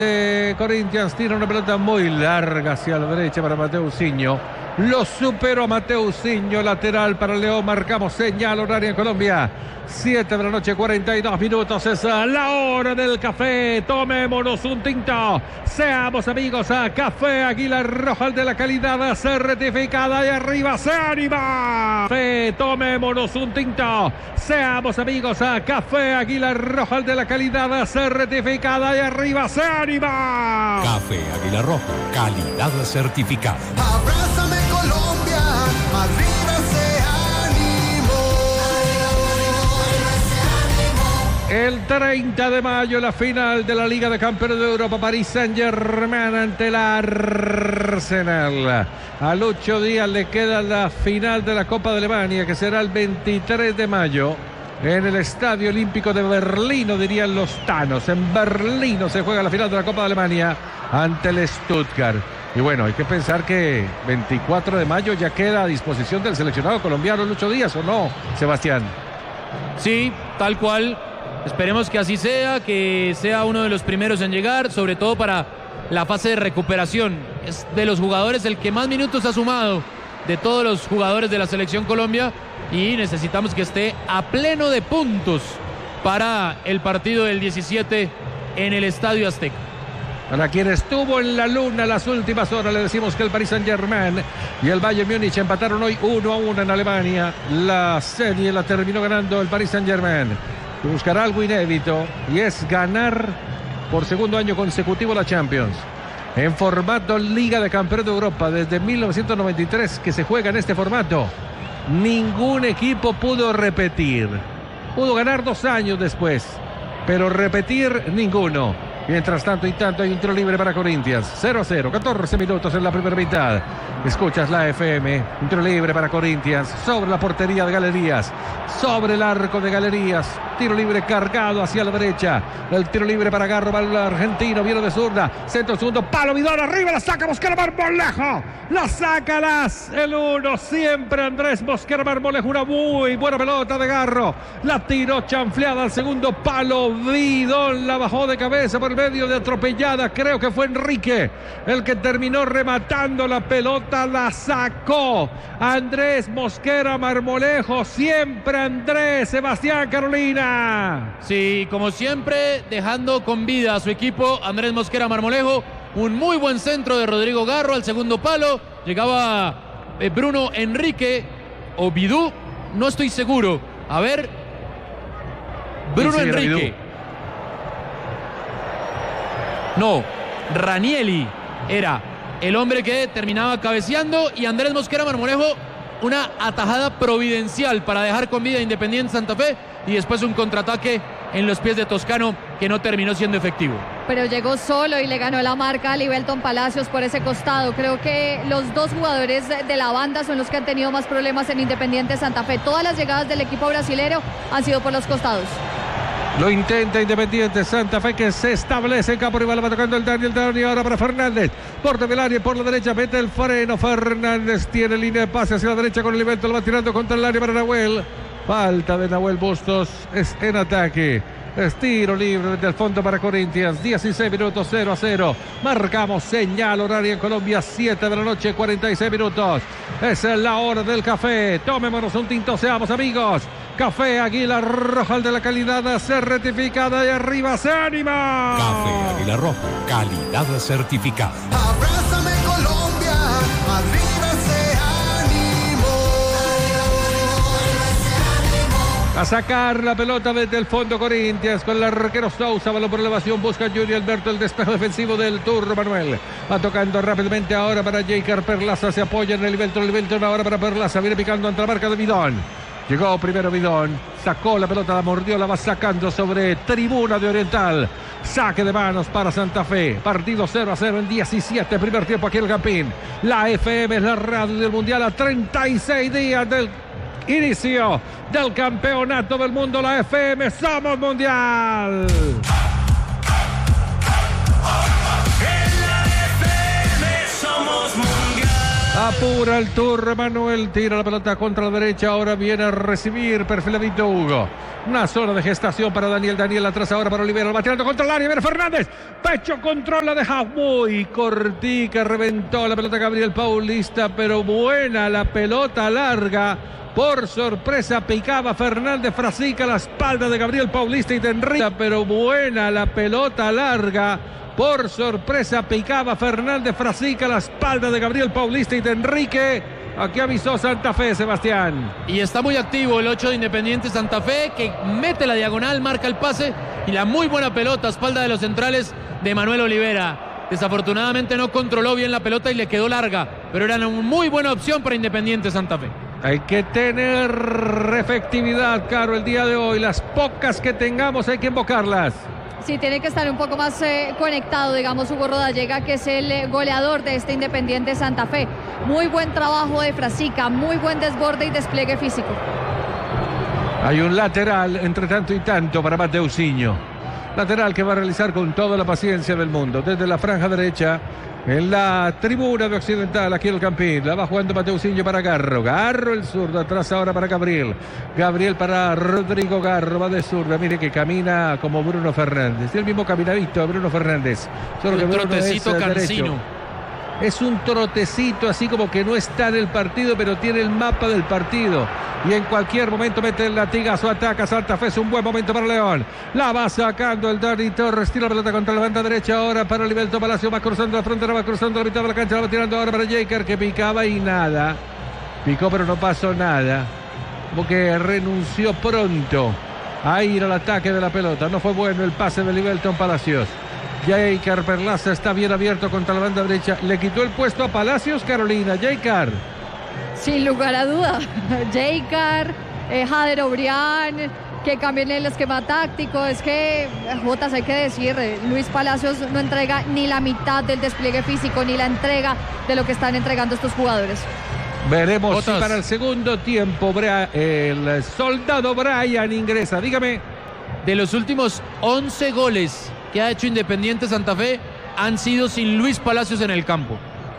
Corinthians tira una pelota muy larga hacia la derecha para Mateusinho. Lo superó Mateusinho, lateral para León. Marcamos señal horaria en Colombia. 7 de la noche, 42 minutos. Es la hora del café. Tomémonos un tinto. Seamos amigos a Café Águila Roja, el de la calidad certificada. Y arriba se anima. Tomémonos un tinto. Seamos amigos a Café Águila Roja, el de la calidad certificada. Y arriba se anima. Café Águila Roja, calidad certificada. Abrázame Colombia, arriba se animó. El 30 de mayo, la final de la Liga de Campeones de Europa, Paris Saint-Germain ante el Arsenal. A Lucho Díaz le queda la final de la Copa de Alemania, que será el 23 de mayo. En el Estadio Olímpico de Berlín, dirían los tanos. En Berlín se juega la final de la Copa de Alemania ante el Stuttgart. Y bueno, hay que pensar que 24 de mayo ya queda a disposición del seleccionado colombiano Lucho Díaz, ¿o no, Sebastián? Sí, tal cual. Esperemos que así sea, que sea uno de los primeros en llegar, sobre todo para la fase de recuperación. Es de los jugadores el que más minutos ha sumado de todos los jugadores de la selección Colombia y necesitamos que esté a pleno de puntos para el partido del 17 en el Estadio Azteca. Para quien estuvo en la luna las últimas horas, le decimos que el Paris Saint-Germain y el Bayern Múnich empataron hoy 1-1 en Alemania. La serie la terminó ganando el Paris Saint-Germain. Buscará algo inédito y es ganar por segundo año consecutivo la Champions. En formato Liga de Campeones de Europa, desde 1993 que se juega en este formato, ningún equipo pudo repetir. Pudo ganar 2 años después, pero repetir ninguno. Mientras tanto y tanto hay un tiro libre para Corinthians. 0-0, 14 minutos en la primera mitad. Escuchas la FM. Un tiro libre para Corinthians sobre la portería de Galerías, sobre el arco de Galerías. Tiro libre cargado hacia la derecha. El tiro libre para Garro, el argentino, viene de zurda. Centro, segundo palo, Vidal arriba, la saca Mosquera Marmolejo. La saca el 1, siempre Andrés Mosquera Marmolejo. Una muy buena pelota de Garro. La tiró chanfleada al segundo palo. Vidal la bajó de cabeza por medio de atropellada. Creo que fue Enrique el que terminó rematando la pelota. La sacó Andrés Mosquera Marmolejo. Siempre Andrés. Sebastián, Carolina. Sí, como siempre, dejando con vida a su equipo, Andrés Mosquera Marmolejo. Un muy buen centro de Rodrigo Garro al segundo palo. Llegaba Bruno Enrique o Bidú, no estoy seguro. A ver, Bruno Enrique. No, Ranieri era el hombre que terminaba cabeceando y Andrés Mosquera Marmolejo, una atajada providencial para dejar con vida a Independiente Santa Fe y después un contraataque en los pies de Toscano que no terminó siendo efectivo. Pero llegó solo y le ganó la marca a Libelton Palacios por ese costado. Creo que los dos jugadores de la banda son los que han tenido más problemas en Independiente Santa Fe. Todas las llegadas del equipo brasilero han sido por los costados. Lo intenta Independiente Santa Fe, que se establece en campo rival. Va tocando el Dani ahora para Fernández. Por del área, por la derecha, mete el freno. Fernández tiene línea de pase hacia la derecha con el evento. Lo va tirando contra el área para Nahuel. Falta de Nahuel Bustos. Es en ataque. Es tiro libre desde el fondo para Corinthians. 16 minutos, 0-0. Marcamos señal horaria en Colombia. 7 de la noche, 46 minutos. Es la hora del café. Tomémonos un tinto, seamos amigos. Café Águila Roja, el de la calidad certificada. Y arriba se anima. Café Águila Roja, calidad certificada. Abrázame Colombia, arriba se animó. A sacar la pelota desde el fondo Corinthians con el arquero Sousa. Balón por elevación, busca Junior Alberto el despejo defensivo del Turro Manuel. Va tocando rápidamente ahora para Jaker Perlaza. Se apoya en el Beltrán ahora para Perlaza. Viene picando ante la marca de Bidón. Llegó primero Bidón, sacó la pelota, la mordió, la va sacando sobre tribuna de Oriental. Saque de manos para Santa Fe. Partido 0-0 en 17, primer tiempo aquí en el Campín. La FM es la radio del Mundial a 36 días del inicio del campeonato del mundo. La FM, somos Mundial. Apura el Turre Manuel, tira la pelota contra la derecha, ahora viene a recibir perfiladito Hugo. Una zona de gestación para Daniel, Daniel atrás ahora para Olivera, va tirando contra el área, viene Fernández, pecho controla, deja muy cortica, reventó la pelota Gabriel Paulista, pero buena la pelota larga. Por sorpresa picaba Fernández Frasica la espalda de Gabriel Paulista y de Enrique, pero buena la pelota larga. Por sorpresa picaba Fernández Frasica la espalda de Gabriel Paulista y de Enrique. Aquí avisó Santa Fe, Sebastián. Y está muy activo el 8 de Independiente Santa Fe, que mete la diagonal, marca el pase y la muy buena pelota a espalda de los centrales de Manuel Olivera. Desafortunadamente no controló bien la pelota y le quedó larga, pero era una muy buena opción para Independiente Santa Fe. Hay que tener efectividad, Caro, el día de hoy. Las pocas que tengamos hay que invocarlas. Sí, tiene que estar un poco más conectado, digamos, Hugo Rodallega, que es el goleador de este Independiente Santa Fe. Muy buen trabajo de Frasica, muy buen desborde y despliegue físico. Hay un lateral entre tanto y tanto para Mateusinho. Lateral que va a realizar con toda la paciencia del mundo. Desde la franja derecha, en la tribuna de Occidental, aquí el Campín. La va jugando Mateusinho para Garro. Garro el zurdo, atrás ahora para Gabriel. Gabriel para Rodrigo Garro, va de zurda. Mire que camina como Bruno Fernández. El mismo caminadito de Bruno Fernández. Solo que un Bruno trotecito es cansino. derecho. Es un trotecito así como que no está en el partido, pero tiene el mapa del partido. Y en cualquier momento mete el latigazo, ataca Santa Fe, es un buen momento para León. La va sacando el Dani Torres, tira la pelota contra la banda derecha ahora para Olivelto Palacio, va cruzando la frontera, va cruzando la mitad de la cancha, la va tirando ahora para Jaker, que picaba y nada. Picó pero no pasó nada. Como que renunció pronto a ir al ataque de la pelota. No fue bueno el pase de Olivelto Palacios. Jaker Perlaza está bien abierto contra la banda derecha. Le quitó el puesto a Palacios, Carolina. Jaker. Sin lugar a duda. Jaker, Jader Obrián, que cambien el esquema táctico. Es que, Jotas, hay que decir, Luis Palacios no entrega ni la mitad del despliegue físico, ni la entrega de lo que están entregando estos jugadores. Veremos Jotas. si para el segundo tiempo el soldado Brian ingresa. Dígame. De los últimos 11 goles que ha hecho Independiente Santa Fe, han sido sin Luis Palacios en el campo.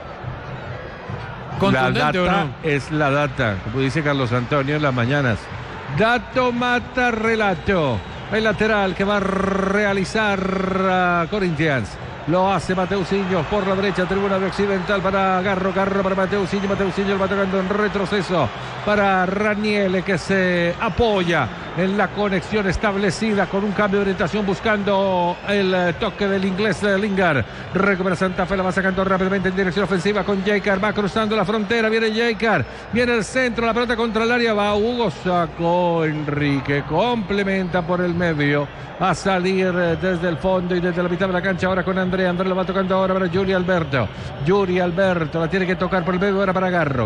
La ¿Contundente o data no? es la data, como dice Carlos Antonio en las mañanas. Dato mata relato. El lateral que va a realizar Corinthians. Lo hace Mateusinho por la derecha, tribuna de Occidental para Garro, Garro para Mateusinho, Mateusinho lo va tocando en retroceso para Raniele, que se apoya en la conexión establecida con un cambio de orientación buscando el toque del inglés de Lingard. Recupera Santa Fe, la va sacando rápidamente en dirección ofensiva con Jaker, va cruzando la frontera, viene Jaker, viene el centro, la pelota contra el área, va Hugo, sacó Enrique, complementa por el medio a salir desde el fondo y desde la mitad de la cancha ahora con André lo va tocando ahora para Yuri Alberto la tiene que tocar por el medio ahora para Garro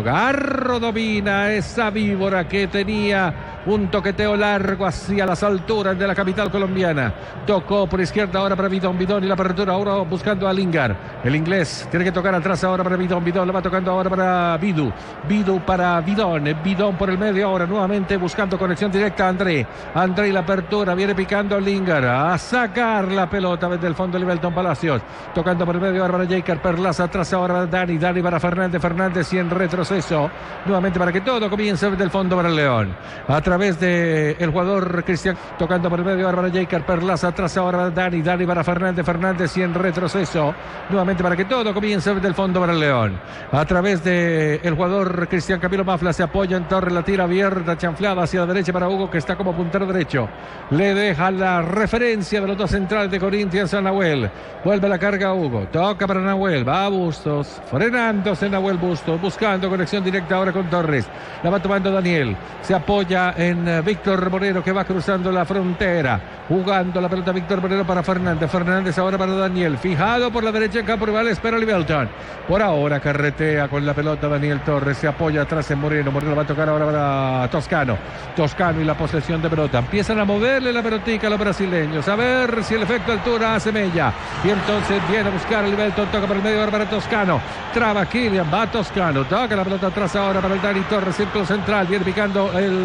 domina esa víbora que tenía un toqueteo largo hacia las alturas de la capital colombiana. Tocó por izquierda ahora para Bidón y la apertura ahora buscando a Lingard. El inglés tiene que tocar atrás ahora para Bidón lo va tocando ahora para Bidu para Bidón por el medio ahora nuevamente buscando conexión directa a André la apertura, viene picando Lingard a sacar la pelota desde el fondo de Olivelto Palacios, tocando por el medio ahora para Jaker Perlaza, atrás ahora Dani para Fernández y en retroceso nuevamente para que todo comience desde el fondo para el León. A través del jugador Cristian, tocando por el medio ahora para Jaker Perlaza, atrás ahora Dani para Fernández y en retroceso nuevamente para que todo comience desde el fondo para el León. A través del jugador Cristian Camilo Mafla, se apoya en torre, la tira abierta, chanflada hacia la derecha para Hugo, que está como puntero derecho. Le deja la referencia de los dos centrales de Corinthians a Nahuel. Vuelve la carga a Hugo, toca para Nahuel, va a Bustos, frenándose Nahuel Bustos, buscando conexión directa ahora con Torres. La va tomando Daniel, se apoya en Víctor Moreno, que va cruzando la frontera, jugando la pelota Víctor Moreno para Fernández ahora para Daniel, fijado por la derecha en campo rival, espera Olivelton. Por ahora carretea con la pelota Daniel Torres, se apoya atrás en Moreno va a tocar ahora para Toscano y la posesión de pelota. Empiezan a moverle la pelotica a los brasileños, a ver si el efecto altura hace mella. Y entonces viene a buscar Olivelton, toca por el medio ahora para Toscano, traba Kylian, va Toscano, toca la pelota atrás ahora para el Dani Torres, círculo central, viene picando el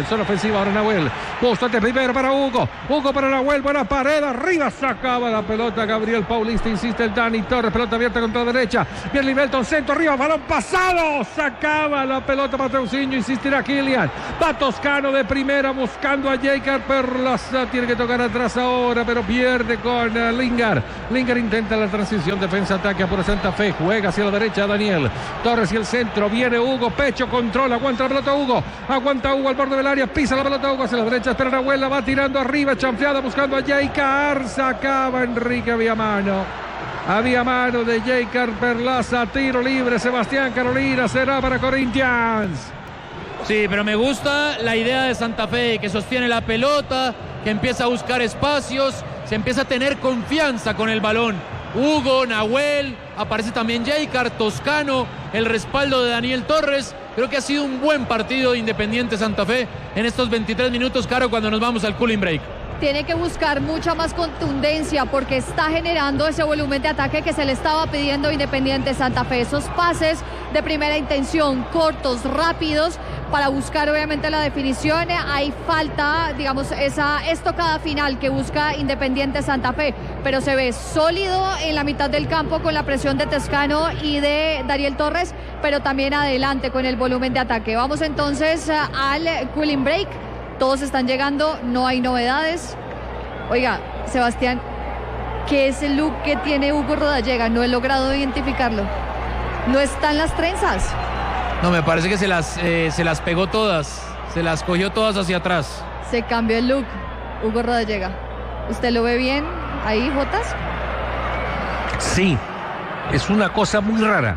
zona ofensiva ahora Nahuel. Bastante primero para Hugo. Hugo para Nahuel. Buena pared. Arriba sacaba la pelota Gabriel Paulista. Insiste el Dani Torres. Pelota abierta contra la derecha. Bien Livelton. Centro arriba. Balón pasado. Sacaba la pelota Mateusinho. Insistirá Kylian. Va Toscano de primera buscando a Jacob Perlaza. Tiene que tocar atrás ahora, pero pierde con Lingard. Lingard intenta la transición. Defensa-ataque por Santa Fe. Juega hacia la derecha Daniel Torres y el centro. Viene Hugo. Pecho, controla. Aguanta la pelota Hugo. Aguanta Hugo al borde del área. Pisa la pelota Hugo hacia la derecha. Espera Nahuel. La va tirando arriba. Chanfleada buscando a Jacob. Sacaba Enrique. Había mano de Jacob Perlaza. Tiro libre. Sebastián Carolina. Será para Corinthians. Sí, pero me gusta la idea de Santa Fe, que sostiene la pelota, que empieza a buscar espacios, se empieza a tener confianza con el balón. Hugo, Nahuel, aparece también Jacob, Toscano, el respaldo de Daniel Torres. Creo que ha sido un buen partido de Independiente Santa Fe en estos 23 minutos, Caro, cuando nos vamos al cooling break. Tiene que buscar mucha más contundencia porque está generando ese volumen de ataque que se le estaba pidiendo Independiente Santa Fe. Esos pases de primera intención, cortos, rápidos, para buscar obviamente la definición. Hay falta, digamos, esa estocada final que busca Independiente Santa Fe, pero se ve sólido en la mitad del campo con la presión de Toscano y de Daniel Torres, pero también adelante con el volumen de ataque. Vamos entonces al cooling break. Todos están llegando, no hay novedades. Oiga, Sebastián, ¿qué es el look que tiene Hugo Rodallega? No he logrado identificarlo. ¿No están las trenzas? No, me parece que se las pegó todas, se las cogió todas hacia atrás. Se cambió el look, Hugo Rodallega. ¿Usted lo ve bien ahí, Jotas? Sí, es una cosa muy rara.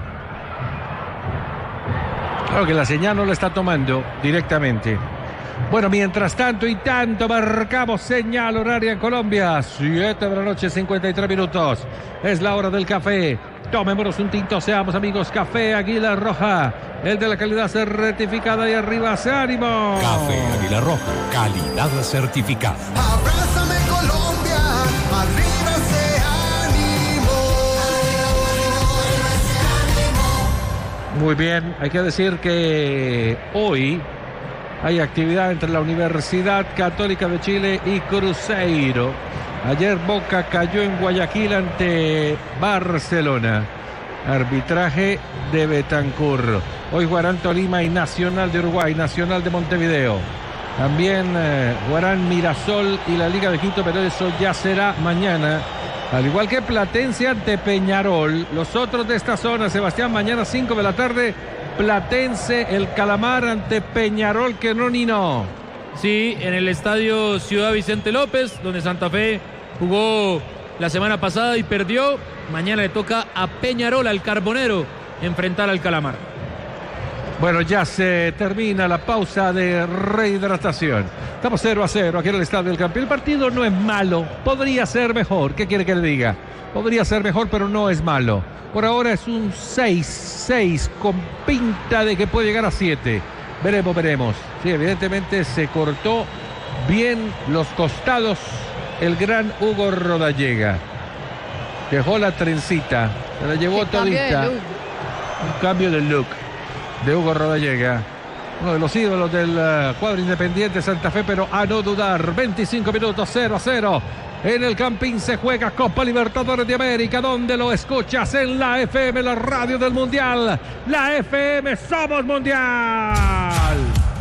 Claro que la señal no la está tomando directamente. Bueno, mientras tanto y tanto, marcamos señal horaria en Colombia. 7 de la noche, 53 minutos. Es la hora del café. Tomémonos un tinto, seamos amigos. Café Águila Roja, el de la calidad certificada. Y arriba, ¡se ánimo! Café Águila Roja, calidad certificada. Abrázame Colombia, arriba ese ánimo. Muy bien, hay que decir que hoy hay actividad entre la Universidad Católica de Chile y Cruzeiro. Ayer Boca cayó en Guayaquil ante Barcelona. Arbitraje de Betancur. Hoy jugarán Tolima y Nacional de Uruguay, Nacional de Montevideo. También jugarán Mirasol y la Liga de Quito, pero eso ya será mañana. Al igual que Platense ante Peñarol. Los otros de esta zona, Sebastián, mañana 5 de la tarde. Platense, el Calamar ante Peñarol, que no ni no. Sí, en el estadio Ciudad Vicente López, donde Santa Fe jugó la semana pasada y perdió. Mañana le toca a Peñarol, al Carbonero, enfrentar al Calamar. Bueno, ya se termina la pausa de rehidratación. Estamos 0-0 aquí en el Estadio del Campín. El partido no es malo, podría ser mejor. ¿Qué quiere que le diga? Podría ser mejor, pero no es malo. Por ahora es un 6-6 con pinta de que puede llegar a 7. Veremos. Sí, evidentemente se cortó bien los costados el gran Hugo Rodallega. Dejó la trencita, se la llevó todita. Un cambio de look de Hugo Rodallega. Uno de los ídolos del cuadro Independiente Santa Fe, pero a no dudar. 25 minutos, 0-0. En el Campín se juega Copa Libertadores de América, donde lo escuchas en la FM, la radio del Mundial. La FM, somos Mundial.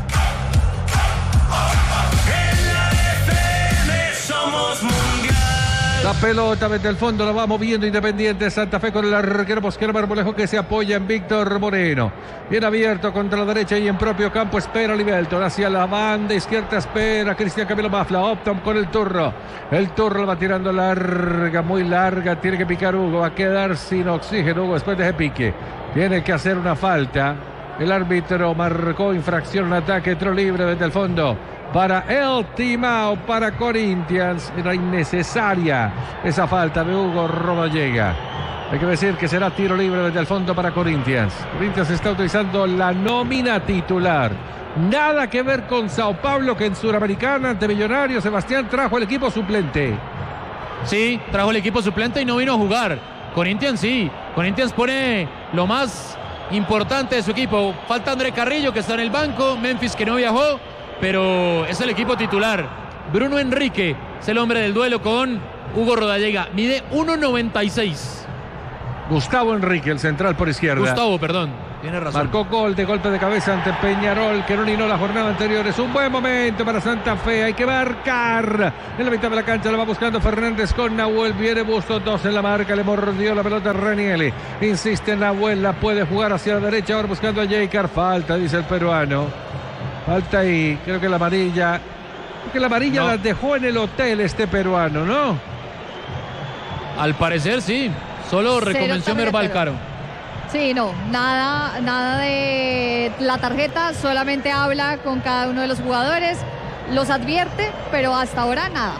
En la FM somos Mundial. La pelota desde el fondo la va moviendo Independiente Santa Fe con el arquero Mosquera Marmolejo, que se apoya en Víctor Moreno. Bien abierto contra la derecha y en propio campo espera Livelton. Hacia la banda izquierda espera Cristian Camilo Mafla. Optan con el Turro. El Turro la va tirando larga, muy larga. Tiene que picar Hugo. Va a quedar sin oxígeno Hugo después de ese pique. Tiene que hacer una falta. El árbitro marcó infracción, un ataque, tiro libre desde el fondo. Para el Timao, para Corinthians. Era innecesaria esa falta de Hugo Rodallega. Hay que decir que será tiro libre desde el fondo para Corinthians. Corinthians está utilizando la nómina titular. Nada que ver con Sao Paulo, que en Suramericana ante Millonarios, Sebastián, trajo el equipo suplente. Sí, trajo el equipo suplente y no vino a jugar. Corinthians sí. Corinthians pone lo más importante de su equipo. Falta André Carrillo, que está en el banco. Memphis, que no viajó. pero es el equipo titular. Bruno Enrique es el hombre del duelo con Hugo Rodallega. Mide 1.96. Gustavo Enrique, el central por izquierda. Gustavo, perdón. Tiene razón. Marcó gol de golpe de cabeza ante Peñarol, que no dominó la jornada anterior. Es un buen momento para Santa Fe. Hay que marcar. En la mitad de la cancha la va buscando Fernández con Nahuel. Viene Bustos, 2 en la marca. Le mordió la pelota a Ranieri. Insiste Nahuel. La puede jugar hacia la derecha. Ahora buscando a Jeicar. Falta, dice el peruano. Falta ahí. Creo que la amarilla. Creo que la amarilla No. la dejó en el hotel este peruano, ¿no? Al parecer sí. Solo Cero reconvención verbal, tarjeta. Caro. Sí, no, nada de la tarjeta, solamente habla con cada uno de los jugadores, los advierte, pero hasta ahora nada.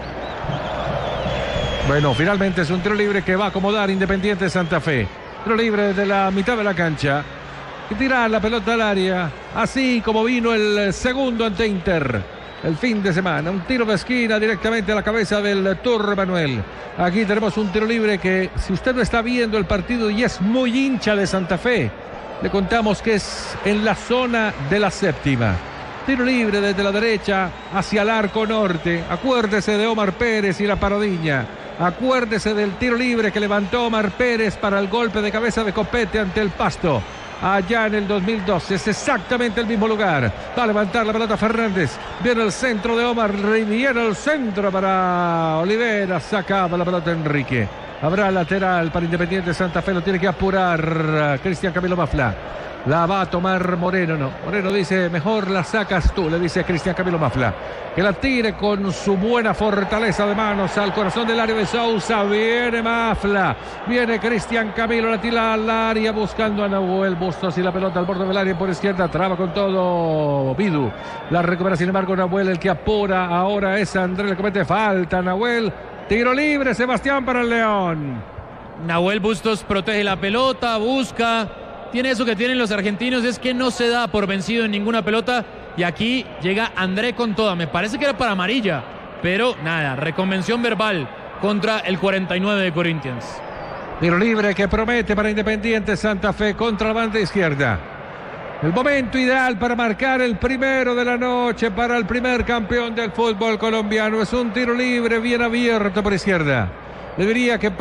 Bueno, finalmente es un tiro libre que va a acomodar Independiente Santa Fe. Tiro libre desde la mitad de la cancha. Y tirar la pelota al área, así como vino el segundo ante Inter el fin de semana. Un tiro de esquina directamente a la cabeza del Turro Manuel. Aquí tenemos un tiro libre que, si usted no está viendo el partido y es muy hincha de Santa Fe, le contamos que es en la zona de la séptima. Tiro libre desde la derecha hacia el arco norte. Acuérdese de Omar Pérez y la parodiña. Acuérdese del tiro libre que levantó Omar Pérez para el golpe de cabeza de Copete ante el Pasto. Allá en el 2012, es exactamente el mismo lugar. Va a levantar la pelota Fernández. Viene el centro de Omar, viene el centro para Olivera. Sacaba la pelota Enrique. Habrá lateral para Independiente Santa Fe. Lo tiene que apurar Cristian Camilo Mafla. La va a tomar Moreno, no. Moreno dice, mejor la sacas tú, le dice Cristian Camilo Mafla. Que la tire con su buena fortaleza de manos al corazón del área de Sousa. Viene Mafla. Viene Cristian Camilo, la tira al área buscando a Nahuel Bustos y la pelota al borde del área por izquierda. Traba con todo Vidu. La recupera sin embargo Nahuel, el que apura ahora es Andrés, le comete falta Nahuel. Tiro libre, Sebastián, para el León. Nahuel Bustos protege la pelota, busca. Tiene eso que tienen los argentinos, es que no se da por vencido en ninguna pelota. Y aquí llega André con toda. Me parece que era para amarilla, pero nada, reconvención verbal contra el 49 de Corinthians. Tiro libre que promete para Independiente Santa Fe contra la banda izquierda. El momento ideal para marcar el primero de la noche para el primer campeón del fútbol colombiano. Es un tiro libre bien abierto por izquierda. Le diría que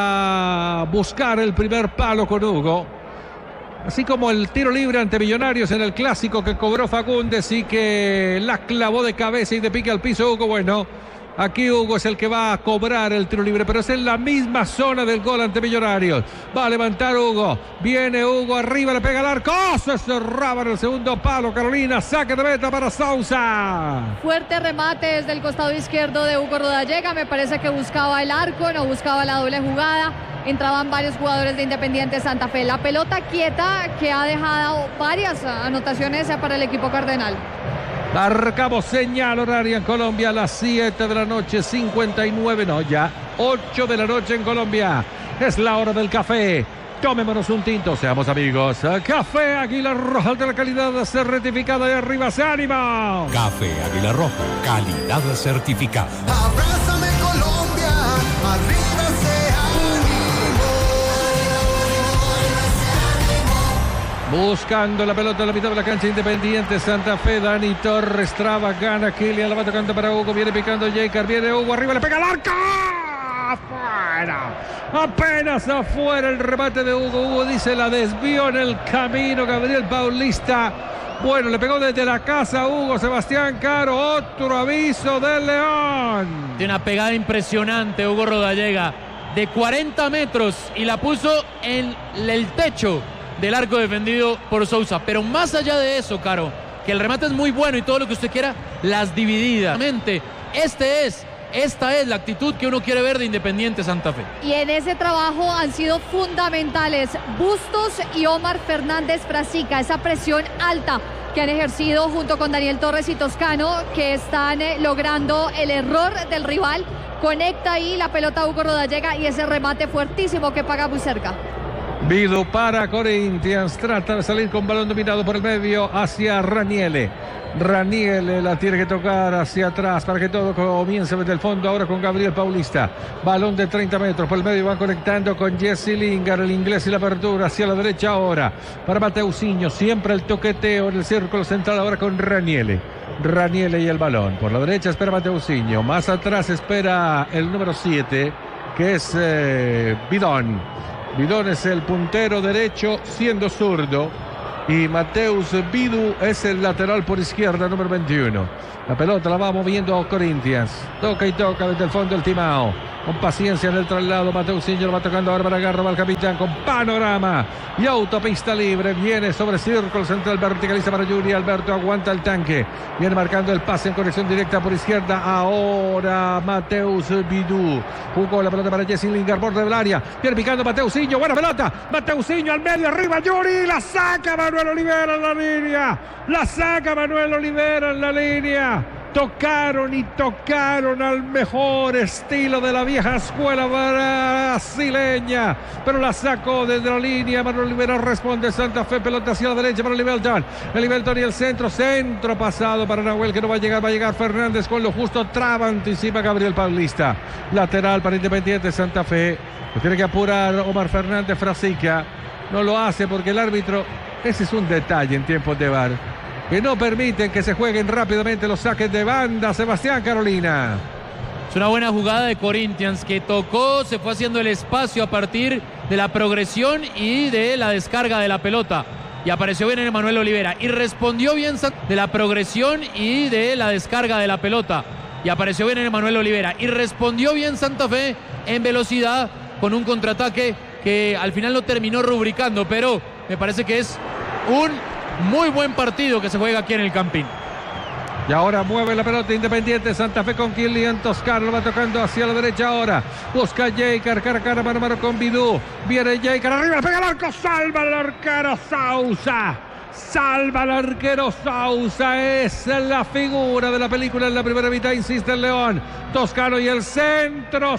para buscar el primer palo con Hugo. Así como el tiro libre ante Millonarios en el clásico que cobró Fagundes y que la clavó de cabeza y de pique al piso Hugo. Bueno, aquí Hugo es el que va a cobrar el tiro libre, pero es en la misma zona del gol ante Millonarios. Va a levantar Hugo. Viene Hugo arriba, le pega al arco. Se cerraba en el segundo palo. Carolina, saque de meta para Sousa. Fuerte remate desde el costado izquierdo de Hugo Rodallega. Me parece que buscaba el arco, no buscaba la doble jugada. Entraban varios jugadores de Independiente Santa Fe. La pelota quieta que ha dejado varias anotaciones para el equipo cardenal. Marcamos señal horaria en Colombia a las 7 de la noche, 59, no, ya 8 de la noche en Colombia. Es la hora del café. Tomémonos un tinto, seamos amigos. Café Águila Roja de la calidad certificada, de arriba se anima. Café Águila Roja, calidad certificada. Abrázame Colombia, arriba se ánimo. Buscando la pelota en la mitad de la cancha, Independiente Santa Fe. Dani Torres traba, gana Kylian, la va tocando para Hugo, viene picando Jeicar, viene Hugo arriba, le pega al arco. Afuera, apenas afuera el remate de Hugo. Hugo dice, la desvió en el camino Gabriel Paulista. Bueno, le pegó desde la casa Hugo. Sebastián Caro, otro aviso del León. Tiene una pegada impresionante Hugo Rodallega de 40 metros y la puso en el techo del arco defendido por Sousa. Pero más allá de eso, Caro, que el remate es muy bueno y todo lo que usted quiera, las divididas. Esta es la actitud que uno quiere ver de Independiente Santa Fe. Y en ese trabajo han sido fundamentales Bustos y Omar Fernández Frasica. Esa presión alta que han ejercido junto con Daniel Torres y Toscano, que están logrando el error del rival. Conecta ahí la pelota Hugo Rodallega y ese remate fuertísimo que paga muy cerca. Vidu para Corinthians, trata de salir con balón dominado por el medio hacia Raniele. Raniele la tiene que tocar hacia atrás para que todo comience desde el fondo ahora con Gabriel Paulista. Balón de 30 metros por el medio, van conectando con Jesse Lingard, el inglés, y la apertura hacia la derecha ahora para Mateusinho. Siempre el toqueteo en el círculo central ahora con Raniele. Raniele y el balón. Por la derecha espera Mateusinho. Más atrás espera el número 7, que es Bidón. Bidón es el puntero derecho siendo zurdo. Y Mateus Vidu es el lateral por izquierda, número 21. La pelota la va moviendo Corinthians. Toca y toca desde el fondo el Timao. Con paciencia en el traslado, Mateusinho lo va tocando ahora para Garro, va el capitán con panorama y autopista libre. Viene sobre círculo central, verticaliza para Yuri Alberto, aguanta el tanque. Viene marcando el pase en conexión directa por izquierda. Ahora Mateus Vidu. Jugó la pelota para Jesse Lingard, borde del área. Viene picando Mateusinho, buena pelota. Mateusinho al medio, arriba Yuri. La saca Manuel Olivera en la línea. La saca Manuel Olivera en la línea. Tocaron y tocaron al mejor estilo de la vieja escuela brasileña, pero la sacó desde la línea. Manuel Olivera responde. Santa Fe, pelota hacia la derecha para Livelton. El Livelton y el centro pasado para Nahuel, que no va a llegar Fernández con lo justo, traba, anticipa Gabriel Paulista. Lateral para Independiente Santa Fe. Lo tiene que apurar Omar Fernández Frasica. No lo hace porque el árbitro, ese es un detalle en tiempos de VAR, que no permiten que se jueguen rápidamente los saques de banda. Sebastián Carolina. Es una buena jugada de Corinthians, que tocó, se fue haciendo el espacio a partir de la progresión y de la descarga de la pelota. Y apareció bien en Manuel Olivera. Y respondió bien de la progresión y de la descarga de la pelota. Y apareció bien en Manuel Olivera. Y respondió bien Santa Fe en velocidad con un contraataque que al final lo terminó rubricando. Pero me parece que es un muy buen partido que se juega aquí en el Campín. Y ahora mueve la pelota Independiente Santa Fe con Kylian Toscano. Lo va tocando hacia la derecha ahora. Busca Jeiker, cara a cara, mano a mano con Bidú. Viene Jeiker, arriba, pega al arco, salva al arquero Sousa. Salva al arquero Sousa. Es la figura de la película en la primera mitad, insiste el León. Toscano y el centro,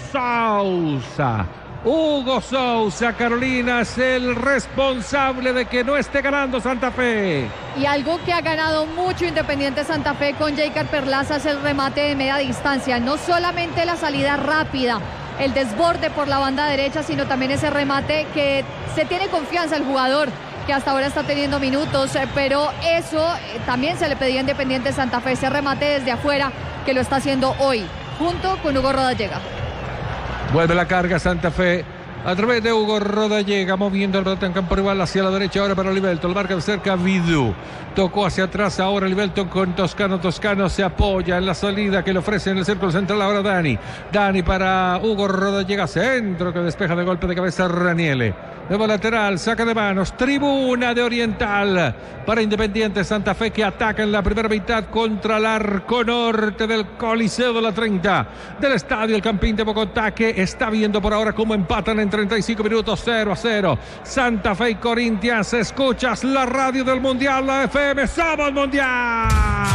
Sousa. Hugo Sousa, Carolina, es el responsable de que no esté ganando Santa Fe. Y algo que ha ganado mucho Independiente Santa Fe con Jeiker Perlaza es el remate de media distancia. No solamente la salida rápida, el desborde por la banda derecha, sino también ese remate que se tiene confianza el jugador, que hasta ahora está teniendo minutos, pero eso también se le pedía a Independiente Santa Fe, ese remate desde afuera, que lo está haciendo hoy, junto con Hugo Rodallega. Vuelve la carga Santa Fe a través de Hugo Rodallega, moviendo el pelota en campo rival hacia la derecha ahora para Livelton. Marca de cerca Vidú. Tocó hacia atrás ahora Livelton con Toscano. Toscano se apoya en la salida que le ofrece en el círculo central ahora Dani. Dani para Hugo Rodallega, centro que despeja de golpe de cabeza Raniele. Nuevo lateral, saca de manos, tribuna de Oriental para Independiente Santa Fe, que ataca en la primera mitad contra el arco norte del Coliseo de la 30 del Estadio El Campín de Bogotá, que está viendo por ahora cómo empatan en 35 minutos 0-0. Santa Fe y Corinthians. Escuchas la radio del Mundial, la FM, somos Mundial.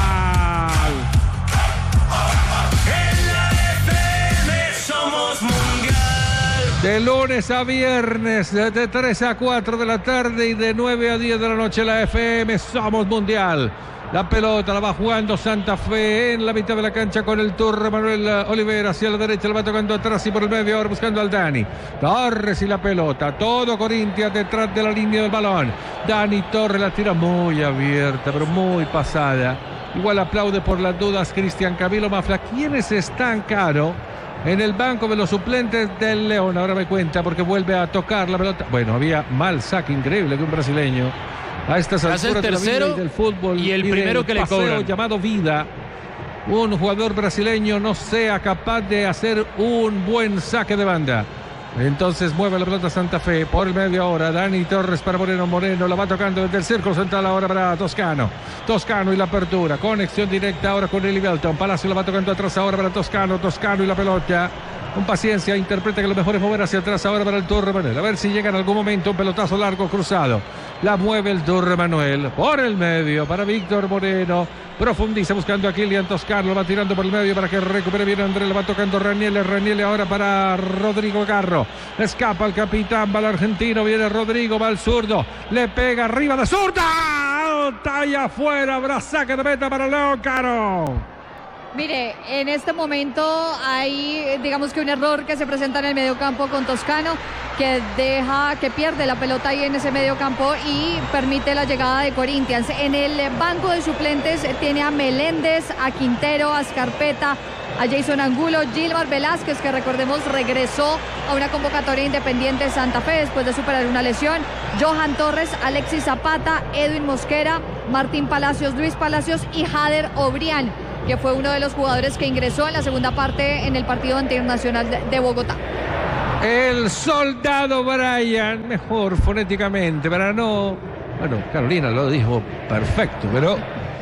En la FM somos Mundial. De lunes a viernes, de 3 a 4 de la tarde y de 9 a 10 de la noche, la FM somos Mundial. La pelota la va jugando Santa Fe en la mitad de la cancha con el Turre Manuel Olivera hacia la derecha, la va tocando atrás y por el medio ahora buscando al Dani Torres y la pelota, todo Corinthians detrás de la línea del balón. Dani Torres la tira muy abierta, pero muy pasada. Igual aplaude por las dudas Cristian Camilo Mafla. ¿Quiénes están, Caro, en el banco de los suplentes del León? Ahora me cuenta porque vuelve a tocar la pelota. Bueno, había mal saque increíble de un brasileño a estas alturas el tercero de la vida y del fútbol y el primero que le cobran, llamado vida. Un jugador brasileño no sea capaz de hacer un buen saque de banda. Entonces mueve la pelota Santa Fe por el medio ahora. Dani Torres para Moreno. Moreno la va tocando desde el círculo central ahora para Toscano. Toscano y la apertura. Conexión directa ahora con el Livelton. Palacio la va tocando atrás ahora para Toscano. Toscano y la pelota. Con paciencia, interpreta que lo mejor es mover hacia atrás ahora para el Turre Manuel. A ver si llega en algún momento un pelotazo largo cruzado. La mueve el Turre Manuel por el medio para Víctor Moreno. Profundiza buscando a Kylian Toscano. Lo va tirando por el medio para que recupere bien André. Le va tocando Raniele. Raniele ahora para Rodrigo Garro. Escapa el capitán. Va el argentino. Viene Rodrigo. Va al zurdo. Le pega arriba de zurda. Talla afuera. Habrá saque de meta para León Caro. Mire, en este momento hay, digamos que un error que se presenta en el mediocampo con Toscano, que pierde la pelota ahí en ese mediocampo y permite la llegada de Corinthians. En el banco de suplentes tiene a Meléndez, a Quintero, a Scarpeta, a Jason Angulo, Gilmar Velázquez, que recordemos regresó a una convocatoria independiente de Santa Fe después de superar una lesión, Johan Torres, Alexis Zapata, Edwin Mosquera, Martín Palacios, Luis Palacios y Jader Obrián, que fue uno de los jugadores que ingresó en la segunda parte en el partido internacional de Bogotá. El soldado Brian, mejor fonéticamente, para no... Bueno, Carolina lo dijo perfecto, pero...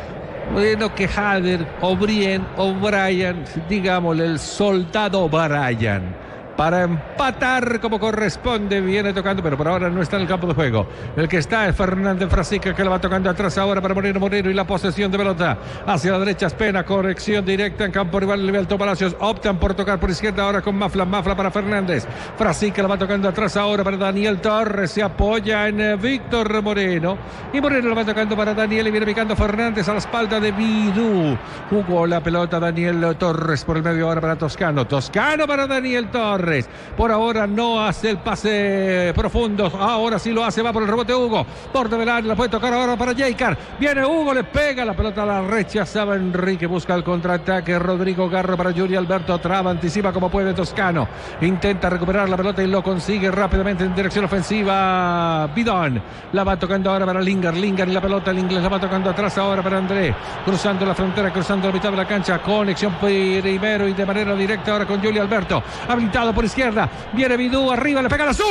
Bueno, que Jader, O'Brien, O'Brien, digámosle el soldado Brian. Para empatar como corresponde, viene tocando, pero por ahora no está en el campo de juego. El que está es Fernández Frasica, que lo va tocando atrás ahora para Moreno y la posesión de pelota hacia la derecha es Pena, corrección directa en campo rival. Liberto Palacios optan por tocar por izquierda ahora con Mafla para Fernández. Frasica lo va tocando atrás ahora para Daniel Torres, se apoya en Víctor Moreno y Moreno lo va tocando para Daniel y viene picando Fernández a la espalda de Vidú. Jugó la pelota Daniel Torres por el medio ahora para Toscano para Daniel Torres. Por ahora no hace el pase profundo. Ahora sí lo hace. Va por el rebote Hugo. Por develar. La puede tocar ahora para Jaycar. Viene Hugo. Le pega la pelota. La rechazaba Enrique. Busca el contraataque. Rodrigo Garro para Yuri Alberto. Traba. Anticipa como puede Toscano. Intenta recuperar la pelota y lo consigue rápidamente en dirección ofensiva. Bidón. La va tocando ahora para Lingard. Lingard y la pelota. El inglés la va tocando atrás ahora para André. Cruzando la frontera. Cruzando la mitad de la cancha. Conexión primero y de manera directa ahora con Yuri Alberto. Habilitado por izquierda, viene Vidú arriba, le pega la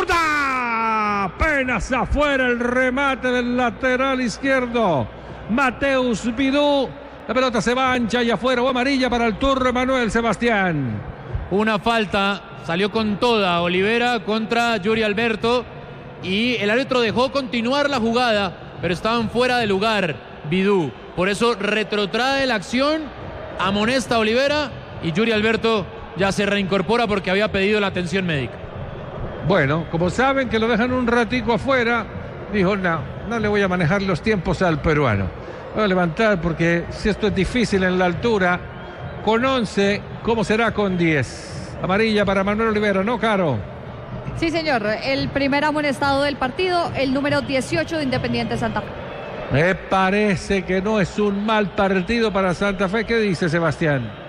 zurda, apenas afuera el remate del lateral izquierdo, Mateus Vidú, la pelota se va ancha y afuera, o amarilla para el Turre Manuel. Sebastián. Una falta, salió con toda Olivera contra Yuri Alberto y el árbitro dejó continuar la jugada, pero estaban fuera de lugar Vidú, por eso retrotrae la acción, amonesta a Olivera y Yuri Alberto ya se reincorpora porque había pedido la atención médica. Bueno, como saben que lo dejan un ratico afuera, dijo no le voy a manejar los tiempos al peruano. Voy a levantar porque si esto es difícil en la altura, con 11, ¿cómo será con 10? Amarilla para Manuel Olivera, ¿no, Caro? Sí, señor. El primer amonestado del partido, el número 18 de Independiente Santa Fe. Me parece que no es un mal partido para Santa Fe. ¿Qué dice Sebastián?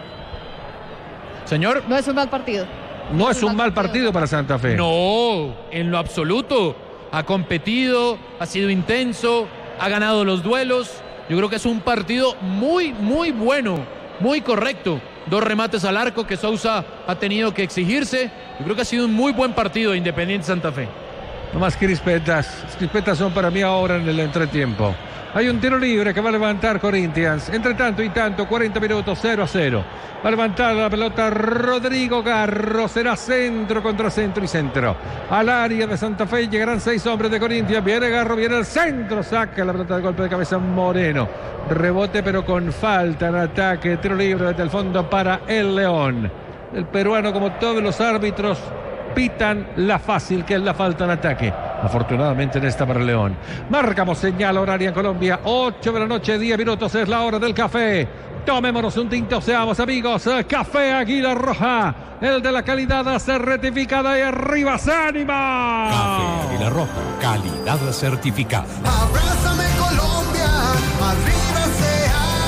Señor. No es un mal partido. No es un mal partido para Santa Fe. No, en lo absoluto. Ha competido, ha sido intenso, ha ganado los duelos. Yo creo que es un partido muy, muy bueno, muy correcto. 2 remates al arco que Sousa ha tenido que exigirse. Yo creo que ha sido un muy buen partido de Independiente Santa Fe. No más crispetas. Crispetas son para mí ahora en el entretiempo. Hay un tiro libre que va a levantar Corinthians. Entre tanto y tanto, 40 minutos, 0-0. Va a levantar la pelota Rodrigo Garro. Será centro contra centro y centro. Al área de Santa Fe llegarán 6 hombres de Corinthians. Viene Garro, viene el centro. Saca la pelota de golpe de cabeza Moreno. Rebote pero con falta en ataque. Tiro libre desde el fondo para el León. El peruano, como todos los árbitros, pitan la fácil, que es la falta en ataque. Afortunadamente en esta para el León. Marcamos señal horaria en Colombia. 8 de la noche, 10 minutos. Es la hora del café. Tomémonos un tinto, seamos amigos. Café Águila Roja. El de la calidad certificada y arriba se anima. Café Águila Roja, calidad certificada. Abrázame Colombia, arriba se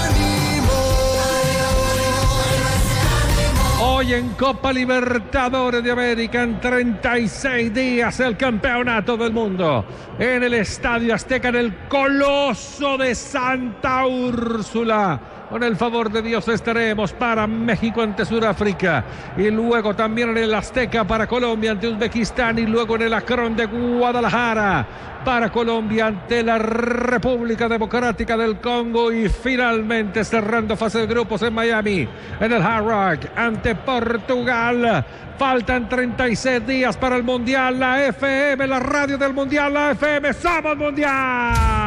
animó. Hoy en Copa Libertadores de América, en 36 días, el campeonato del mundo. En el Estadio Azteca, en el Coloso de Santa Úrsula. Con el favor de Dios estaremos para México ante Sudáfrica. Y luego también en el Azteca para Colombia ante Uzbekistán. Y luego en el Akron de Guadalajara para Colombia ante la República Democrática del Congo. Y finalmente cerrando fase de grupos en Miami, en el Hard Rock ante Portugal. Faltan 36 días para el Mundial. La FM, la radio del Mundial, la FM, ¡somos Mundial!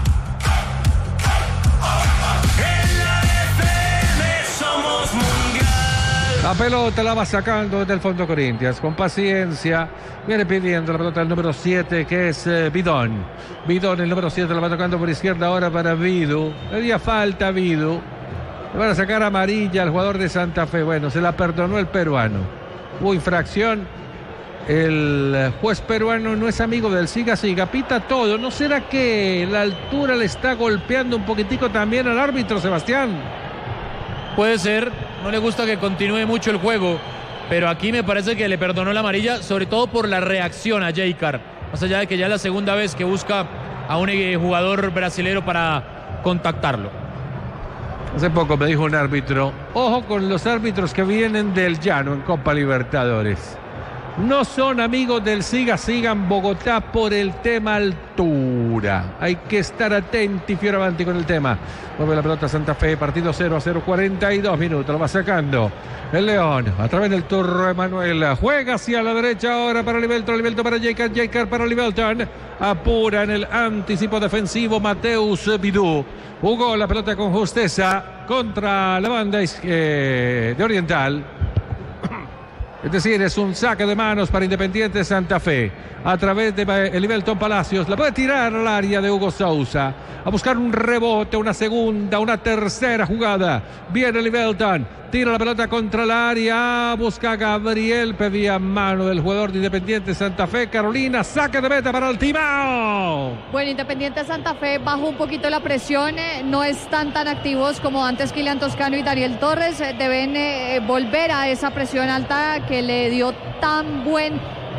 La pelota la va sacando desde el fondo Corinthians, con paciencia, viene pidiendo la pelota del número 7, que es Bidón. Bidón, el número 7, la va tocando por izquierda ahora para Vidu. Le haría falta a Vidu. Le van a sacar amarilla al jugador de Santa Fe. Bueno, se la perdonó el peruano. Hubo infracción. El juez peruano no es amigo del siga, pita todo. ¿No será que la altura le está golpeando un poquitico también al árbitro, Sebastián? Puede ser, no le gusta que continúe mucho el juego, pero aquí me parece que le perdonó la amarilla, sobre todo por la reacción a Jaycar, más allá de que ya es la segunda vez que busca a un jugador brasilero para contactarlo. Hace poco me dijo un árbitro, ojo con los árbitros que vienen del llano en Copa Libertadores. No son amigos del siga en Bogotá por el tema altura. Hay que estar atento y fioravanti con el tema. Mueve la pelota Santa Fe, partido 0-0, 42 minutos. Lo va sacando el León a través del Turro Emanuel. Juega hacia la derecha ahora para Livelton. Livelton para Jaycar para Livelton. Apura en el anticipo defensivo Mateus Bidú. Jugó la pelota con justeza contra la banda de Oriental. Es decir, es un saque de manos para Independiente Santa Fe. A través de Livelton Palacios. La puede tirar al área de Hugo Sousa. A buscar un rebote, una segunda, una tercera jugada. Viene Livelton. Tira la pelota contra el área. Busca a Gabriel. Pedía mano del jugador de Independiente Santa Fe. Carolina, saque de meta para el Timao. Bueno, Independiente Santa Fe bajó un poquito la presión. No están tan activos como antes Kylian Toscano y Daniel Torres. Deben volver a esa presión alta que le dio tan buena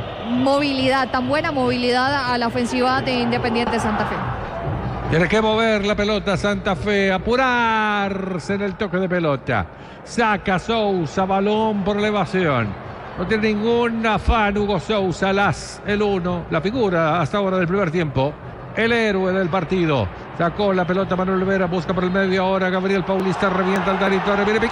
movilidad a la ofensiva de Independiente Santa Fe. Tiene que mover la pelota Santa Fe, apurarse en el toque de pelota. Saca Sousa, balón por elevación. No tiene ningún afán Hugo Sousa, el 1, la figura hasta ahora del primer tiempo. El héroe del partido. Sacó la pelota Manuel Vera, busca por el medio ahora Gabriel Paulista, revienta al Dani Torres, viene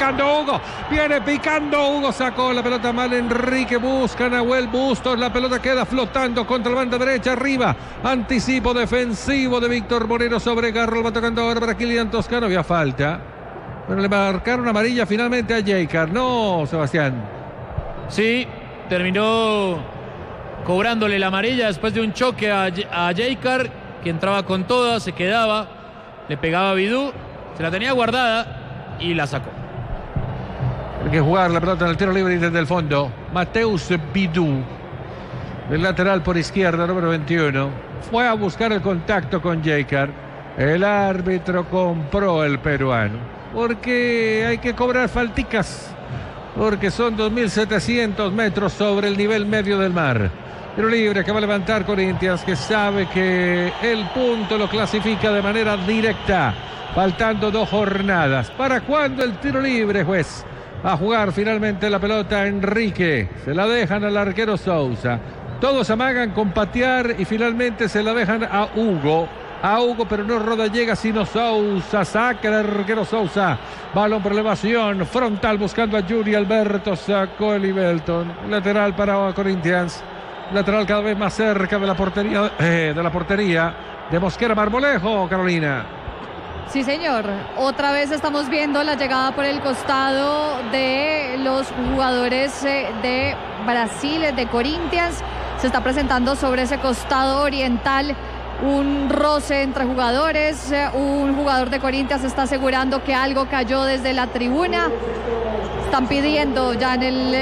picando Hugo, sacó la pelota mal Enrique, busca Nahuel Bustos, la pelota queda flotando contra la banda derecha, arriba, anticipo defensivo de Víctor Moreno sobre Garro, va tocando ahora para Kylian Toscano, había falta, pero le marcaron amarilla finalmente a Jaycar, ¿no, Sebastián? Sí, terminó cobrándole la amarilla después de un choque a Jaycar, que entraba con toda, se quedaba, le pegaba a Bidú, se la tenía guardada y la sacó. Hay que jugar la pelota en el tiro libre desde el fondo. Mateus Bidú, el lateral por izquierda, número 21. Fue a buscar el contacto con Jaycar. El árbitro compró el peruano. Porque hay que cobrar falticas. Porque son 2.700 metros sobre el nivel medio del mar. Tiro libre que va a levantar Corinthians, que sabe que el punto lo clasifica de manera directa. Faltando 2 jornadas. ¿Para cuándo el tiro libre, juez? Va a jugar finalmente la pelota Enrique. Se la dejan al arquero Sousa. Todos amagan con patear y finalmente se la dejan a Hugo. Pero no Rodallega sino Sousa. Saca el arquero Sousa. Balón por elevación. Frontal buscando a Yuri Alberto. Sacó el Livelton. Lateral para Corinthians. Lateral cada vez más cerca de la portería de Mosquera Marmolejo, Carolina. Sí, señor. Otra vez estamos viendo la llegada por el costado de los jugadores de Brasil, de Corinthians. Se está presentando sobre ese costado oriental un roce entre jugadores. Un jugador de Corinthians está asegurando que algo cayó desde la tribuna. Están pidiendo ya en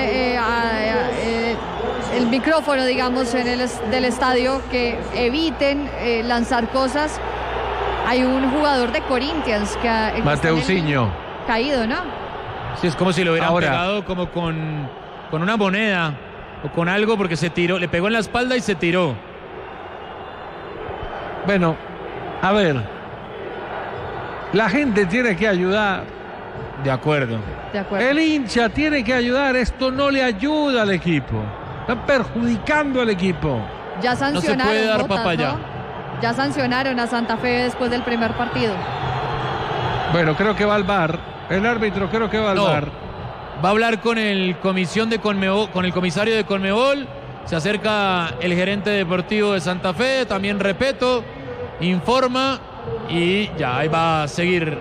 el micrófono, digamos, del estadio que eviten lanzar cosas. Hay un jugador de Corinthians que Mateusinho caído, ¿no? Sí, es como si lo hubieran pegado como con una moneda o con algo, porque se tiró, le pegó en la espalda y se tiró. Bueno, a ver, La gente tiene que ayudar. De acuerdo. De acuerdo. El hincha tiene que ayudar. Esto no le ayuda al equipo. Están perjudicando al equipo. Ya sancionaron. No se puede dar Botas, papaya. ¿no? Ya sancionaron a Santa Fe después del primer partido. Bueno, creo que va al VAR. El árbitro creo que va al No. VAR. Va a hablar con el comisión de Conmebol, con el comisario de Conmebol. Se acerca el gerente deportivo de Santa Fe, también Repeto, informa y ya ahí va a seguir.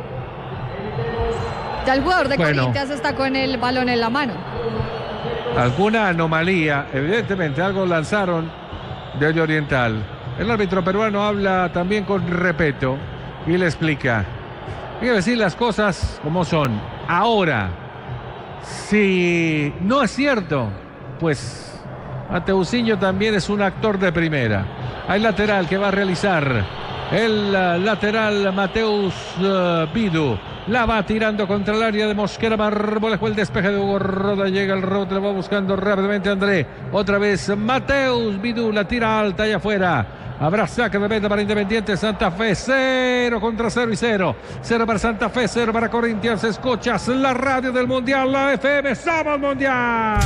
Ya el jugador de Bueno. Corinthians está con el balón en la mano. Alguna anomalía, evidentemente algo lanzaron de Oriental. El árbitro peruano habla también con Repeto y le explica. Hay que decir las cosas como son. Ahora, si no es cierto, pues Mateusinho también es un actor de primera. Hay lateral que va a realizar el lateral Mateus Bidu. La va tirando contra el área de Mosquera Mármoles. Fue el despeje de Hugo Roda. Llega el rebote, lo va buscando rápidamente André. Otra vez Mateus Bidu. La tira alta allá afuera. Habrá saque de meta para Independiente Santa Fe. 0 contra 0 y 0. 0 para Santa Fe, 0 para Corinthians. Escuchas la radio del Mundial, la FM. ¡Somos Mundial!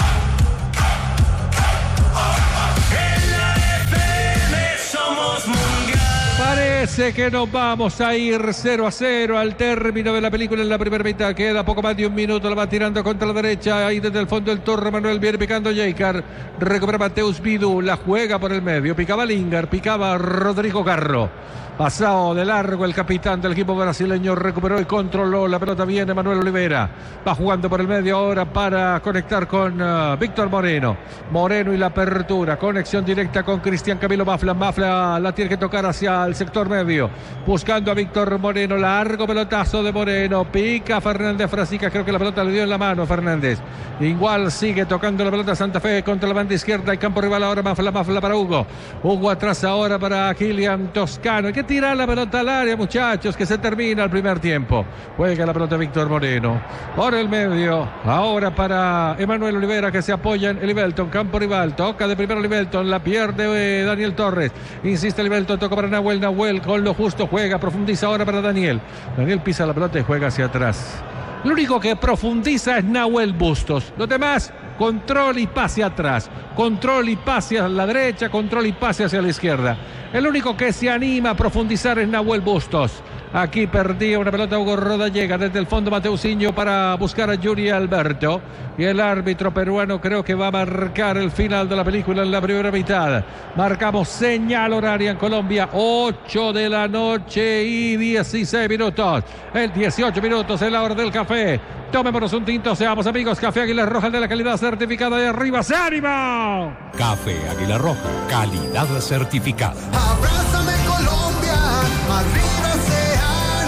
En la FM somos mundial. Parece que nos vamos a ir 0-0 al término de la película en la primera mitad. Queda poco más de un minuto. La va tirando contra la derecha. Ahí desde el fondo el Torre Manuel viene picando Yeikar. Recupera Mateus Bidu. La juega por el medio. Picaba Lingard. Picaba Rodrigo Garro. Pasado de largo el capitán del equipo brasileño. Recuperó y controló. La pelota viene Manuel Olivera. Va jugando por el medio ahora para conectar con Víctor Moreno. Moreno y la apertura. Conexión directa con Cristian Camilo Mafla. Mafla la tiene que tocar hacia el sector medio. Buscando a Víctor Moreno. Largo pelotazo de Moreno. Pica Fernández Frasica. Creo que la pelota le dio en la mano Fernández. Igual sigue tocando la pelota Santa Fe contra la banda izquierda. El campo rival ahora Mafla. Mafla para Hugo. Hugo atrás ahora para Kilian Toscano. Hay que tirar la pelota al área, muchachos, que se termina el primer tiempo. Juega la pelota Víctor Moreno. Por el medio. Ahora para Emanuel Olivera, que se apoya en Elivelton. Campo rival. Toca de primero Elivelton. La pierde Daniel Torres. Insiste Elivelton. Toca para Nahuel. Nahuel con lo justo juega. Profundiza ahora para Daniel. Daniel pisa la pelota y juega hacia atrás. Lo único que profundiza es Nahuel Bustos. Los demás, control y pase atrás. Control y pase a la derecha. Control y pase hacia la izquierda. El único que se anima a profundizar es Nahuel Bustos. Aquí perdía una pelota Hugo Roda. Llega desde el fondo Mateusinho para buscar a Yuri Alberto. Y el árbitro peruano creo que va a marcar el final de la película en la primera mitad. Marcamos señal horaria en Colombia. 8 de la noche y 16 minutos. El 18 minutos es la hora del café. Tomémonos un tinto, seamos amigos. Café Águila Roja de la calidad certificada de arriba. ¡Se ánimo! Café Águila Roja, calidad certificada. Abrázame Colombia, arriba ese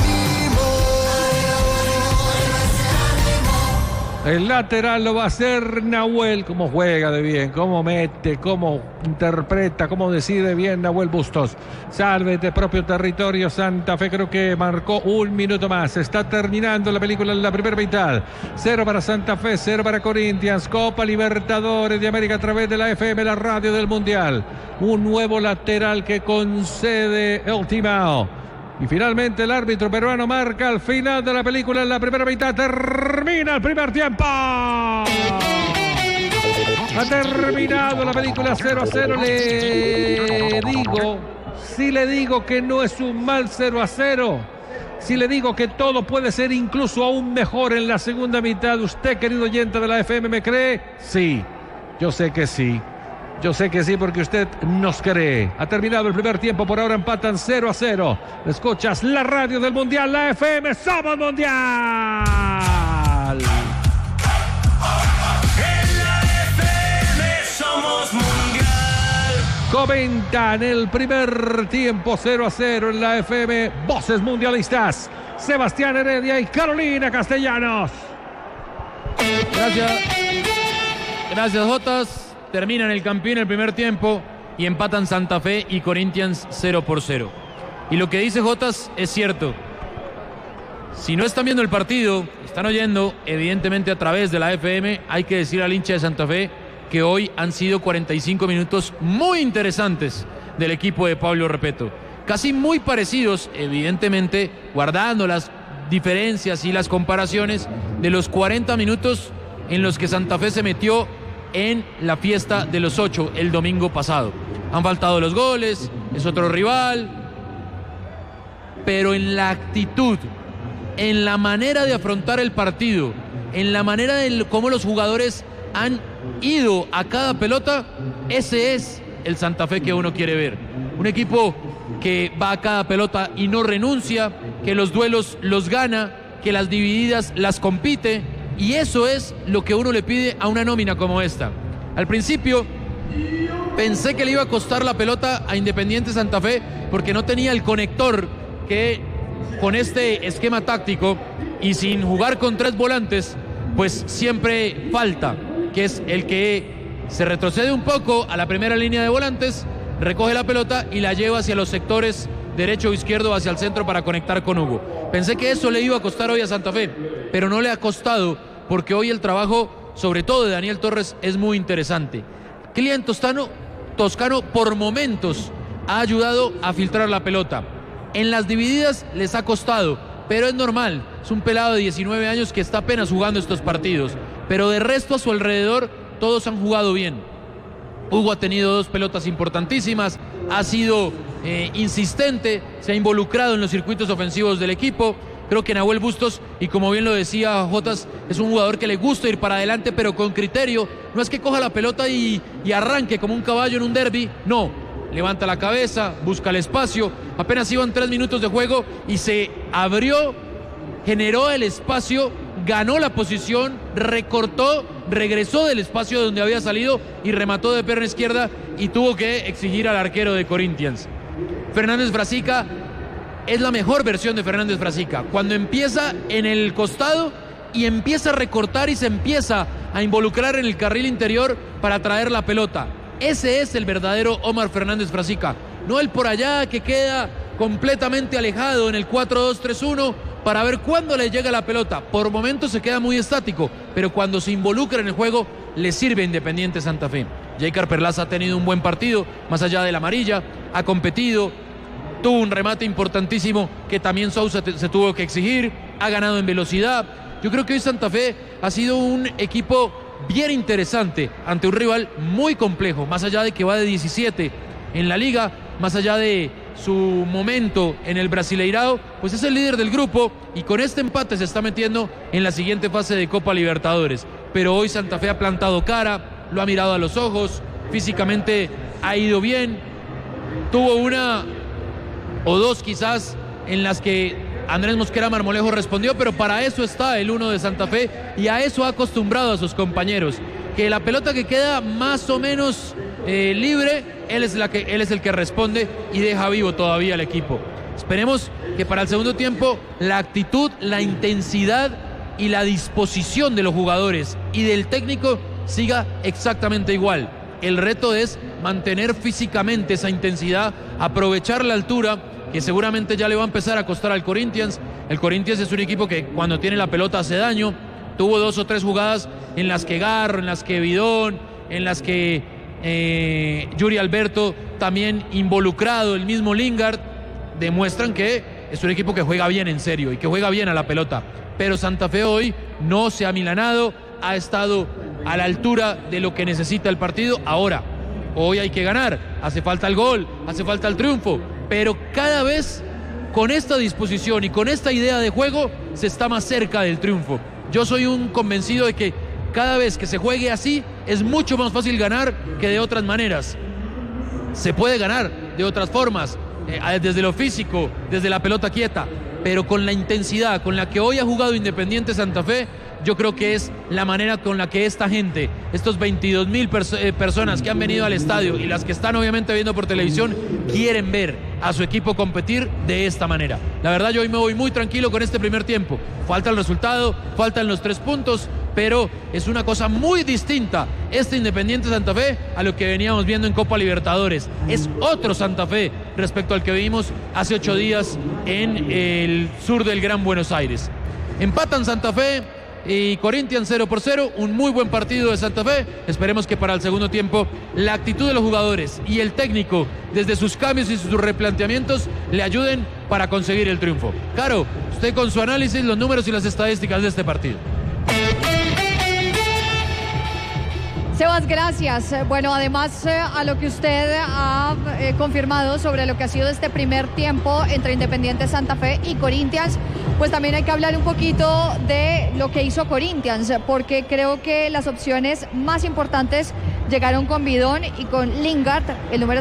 ánimo. El lateral lo va a hacer Nahuel. Cómo juega de bien, cómo mete, cómo interpreta, cómo decide bien Nahuel Bustos. Salve de propio territorio. Santa Fe creo que marcó un minuto más. Está terminando la película en la primera mitad. 0 para Santa Fe, 0 para Corinthians. Copa Libertadores de América a través de la FM, la radio del Mundial. Un nuevo lateral que concede el Timao. Y finalmente el árbitro peruano marca el final de la película en la primera mitad. Termina el primer tiempo. Ha terminado la película 0-0. Le digo, si le digo que no es un mal 0-0. Si le digo que todo puede ser incluso aún mejor en la segunda mitad. ¿Usted, querido oyente de la FM, me cree? Sí, yo sé que sí. Yo sé que sí, porque usted nos cree. Ha terminado el primer tiempo, por ahora empatan 0-0. Escuchas la radio del Mundial, la FM, ¡somos Mundial! En la FM somos mundial. Comentan el primer tiempo 0-0 en la FM, voces mundialistas. Sebastián Heredia y Carolina Castellanos. Gracias. Gracias, Jotas. Terminan el campeón el primer tiempo y empatan Santa Fe y Corinthians 0-0. Y lo que dice Jotas es cierto. Si no están viendo el partido, están oyendo, evidentemente a través de la FM, hay que decir al hincha de Santa Fe que hoy han sido 45 minutos muy interesantes del equipo de Pablo Repeto. casi muy parecidos, evidentemente guardando las diferencias y las comparaciones de los 40 minutos en los que Santa Fe se metió en la fiesta de los 8 el domingo pasado. Han faltado los goles, es otro rival, pero en la actitud, en la manera de afrontar el partido, en la manera de cómo los jugadores han ido a cada pelota, ese es el Santa Fe que uno quiere ver. Un equipo que va a cada pelota y no renuncia, que los duelos los gana, que las divididas las compite, y eso es lo que uno le pide a una nómina como esta. Al principio pensé que le iba a costar la pelota a Independiente Santa Fe porque no tenía el conector que con este esquema táctico y sin jugar con 3 volantes, pues siempre falta, que es el que se retrocede un poco a la primera línea de volantes, recoge la pelota y la lleva hacia los sectores derecho o izquierdo, hacia el centro para conectar con Hugo. Pensé que eso le iba a costar hoy a Santa Fe, pero no le ha costado porque hoy el trabajo, sobre todo de Daniel Torres, es muy interesante. Kylian Toscano por momentos ha ayudado a filtrar la pelota. En las divididas les ha costado, pero es normal. Es un pelado de 19 años que está apenas jugando estos partidos. Pero de resto a su alrededor todos han jugado bien. Hugo ha tenido 2 pelotas importantísimas, ha sido insistente, se ha involucrado en los circuitos ofensivos del equipo. Creo que Nahuel Bustos, y como bien lo decía Jotas, es un jugador que le gusta ir para adelante, pero con criterio. No es que coja la pelota y arranque como un caballo en un derbi, no. Levanta la cabeza, busca el espacio. Apenas iban 3 minutos de juego y se abrió, generó el espacio, ganó la posición, recortó, regresó del espacio donde había salido y remató de pierna izquierda y tuvo que exigir al arquero de Corinthians. Fernández Brasica es la mejor versión de Fernández Brasica. Cuando empieza en el costado y empieza a recortar y se empieza a involucrar en el carril interior para traer la pelota. Ese es el verdadero Omar Fernández Brasica. No el por allá que queda completamente alejado en el 4-2-3-1 para ver cuándo le llega la pelota. Por momentos se queda muy estático, pero cuando se involucra en el juego le sirve a Independiente Santa Fe. Jaicar Perlaza ha tenido un buen partido, más allá de la amarilla, ha competido, tuvo un remate importantísimo que también Sousa se tuvo que exigir, ha ganado en velocidad. Yo creo que hoy Santa Fe ha sido un equipo bien interesante ante un rival muy complejo, más allá de que va de 17 en la liga, más allá de su momento en el Brasileirao, pues es el líder del grupo y con este empate se está metiendo en la siguiente fase de Copa Libertadores. Pero hoy Santa Fe ha plantado cara, lo ha mirado a los ojos, físicamente ha ido bien, tuvo una o dos quizás en las que Andrés Mosquera Marmolejo respondió, pero para eso está el 1 de Santa Fe y a eso ha acostumbrado a sus compañeros, que la pelota que queda más o menos libre, él es el que responde y deja vivo todavía al equipo. Esperemos que para el segundo tiempo la actitud, la intensidad y la disposición de los jugadores y del técnico siga exactamente igual. El reto es mantener físicamente esa intensidad, aprovechar la altura, que seguramente ya le va a empezar a costar al Corinthians. El Corinthians es un equipo que cuando tiene la pelota hace daño. Tuvo 2 o 3 jugadas en las que Garro, en las que Bidón, en las que Yuri Alberto también involucrado, el mismo Lingard, demuestran que es un equipo que juega bien en serio y que juega bien a la pelota. Pero Santa Fe hoy no se ha amilanado, ha estado a la altura de lo que necesita el partido. Ahora, hoy hay que ganar, hace falta el gol, hace falta el triunfo, pero cada vez con esta disposición y con esta idea de juego se está más cerca del triunfo. Yo soy un convencido de que cada vez que se juegue así es mucho más fácil ganar que de otras maneras. Se puede ganar de otras formas, desde lo físico, desde la pelota quieta, pero con la intensidad con la que hoy ha jugado Independiente Santa Fe, yo creo que es la manera con la que esta gente, estos 22,000 personas que han venido al estadio y las que están obviamente viendo por televisión, quieren ver a su equipo competir de esta manera. La verdad, yo hoy me voy muy tranquilo con este primer tiempo. Falta el resultado, faltan los 3 puntos, pero es una cosa muy distinta este Independiente Santa Fe a lo que veníamos viendo en Copa Libertadores. Es otro Santa Fe respecto al que vimos hace 8 días en el sur del Gran Buenos Aires. Empatan Santa Fe, y Corinthians 0-0, un muy buen partido de Santa Fe. Esperemos que para el segundo tiempo la actitud de los jugadores y el técnico, desde sus cambios y sus replanteamientos, le ayuden para conseguir el triunfo. Caro, usted con su análisis, los números y las estadísticas de este partido. Sebas, gracias. Bueno, además a lo que usted ha confirmado sobre lo que ha sido este primer tiempo entre Independiente Santa Fe y Corinthians, pues también hay que hablar un poquito de lo que hizo Corinthians, porque creo que las opciones más importantes llegaron con Bidón y con Lingard, el número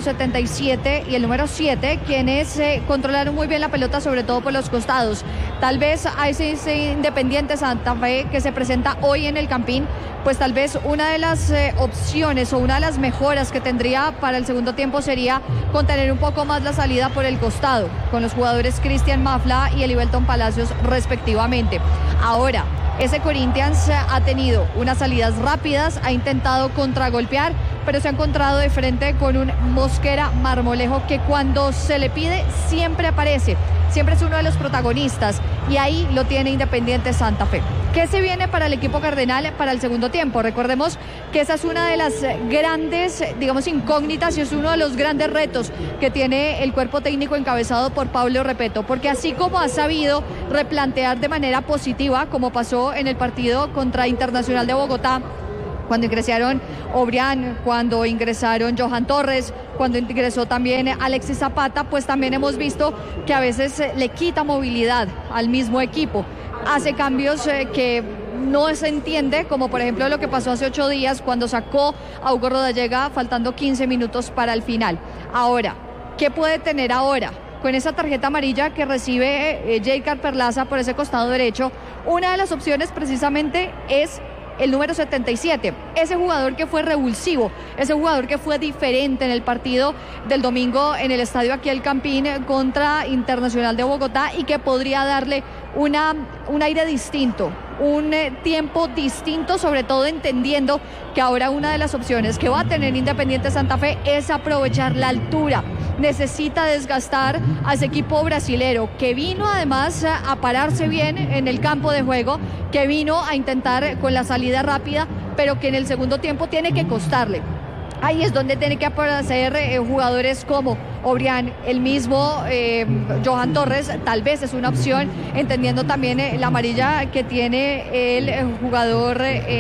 77 y el número 7, quienes controlaron muy bien la pelota, sobre todo por los costados. Tal vez a ese Independiente Santa Fe que se presenta hoy en el Campín, pues tal vez una de las opciones o una de las mejoras que tendría para el segundo tiempo sería contener un poco más la salida por el costado, con los jugadores Cristian Mafla y Elivelton Palacios respectivamente. Ahora, ese Corinthians ha tenido unas salidas rápidas, ha intentado contragolpear, pero se ha encontrado de frente con un Mosquera Marmolejo que cuando se le pide siempre aparece, siempre es uno de los protagonistas, y ahí lo tiene Independiente Santa Fe. ¿Qué se viene para el equipo cardenal para el segundo tiempo? Recordemos que esa es una de las grandes, digamos, incógnitas y es uno de los grandes retos que tiene el cuerpo técnico encabezado por Pablo Repeto, porque así como ha sabido replantear de manera positiva, como pasó en el partido contra Internacional de Bogotá, cuando ingresaron Obrián, cuando ingresaron Johan Torres, cuando ingresó también Alexis Zapata, pues también hemos visto que a veces le quita movilidad al mismo equipo, hace cambios que no se entiende, como por ejemplo lo que pasó hace 8 días cuando sacó a Hugo Rodallega faltando 15 minutos para el final. Ahora, ¿qué puede tener ahora? Con esa tarjeta amarilla que recibe Jacob Perlaza por ese costado derecho, una de las opciones precisamente es el número 77, ese jugador que fue revulsivo, ese jugador que fue diferente en el partido del domingo en el estadio aquí El Campín contra Internacional de Bogotá y que podría darle un aire distinto, un tiempo distinto, sobre todo entendiendo que ahora una de las opciones que va a tener Independiente Santa Fe es aprovechar la altura. Necesita desgastar a ese equipo brasilero que vino además a pararse bien en el campo de juego, que vino a intentar con la salida rápida, pero que en el segundo tiempo tiene que costarle. Ahí es donde tiene que aparecer jugadores como Obrián, el mismo Johan Torres, tal vez es una opción, entendiendo también la amarilla que tiene el jugador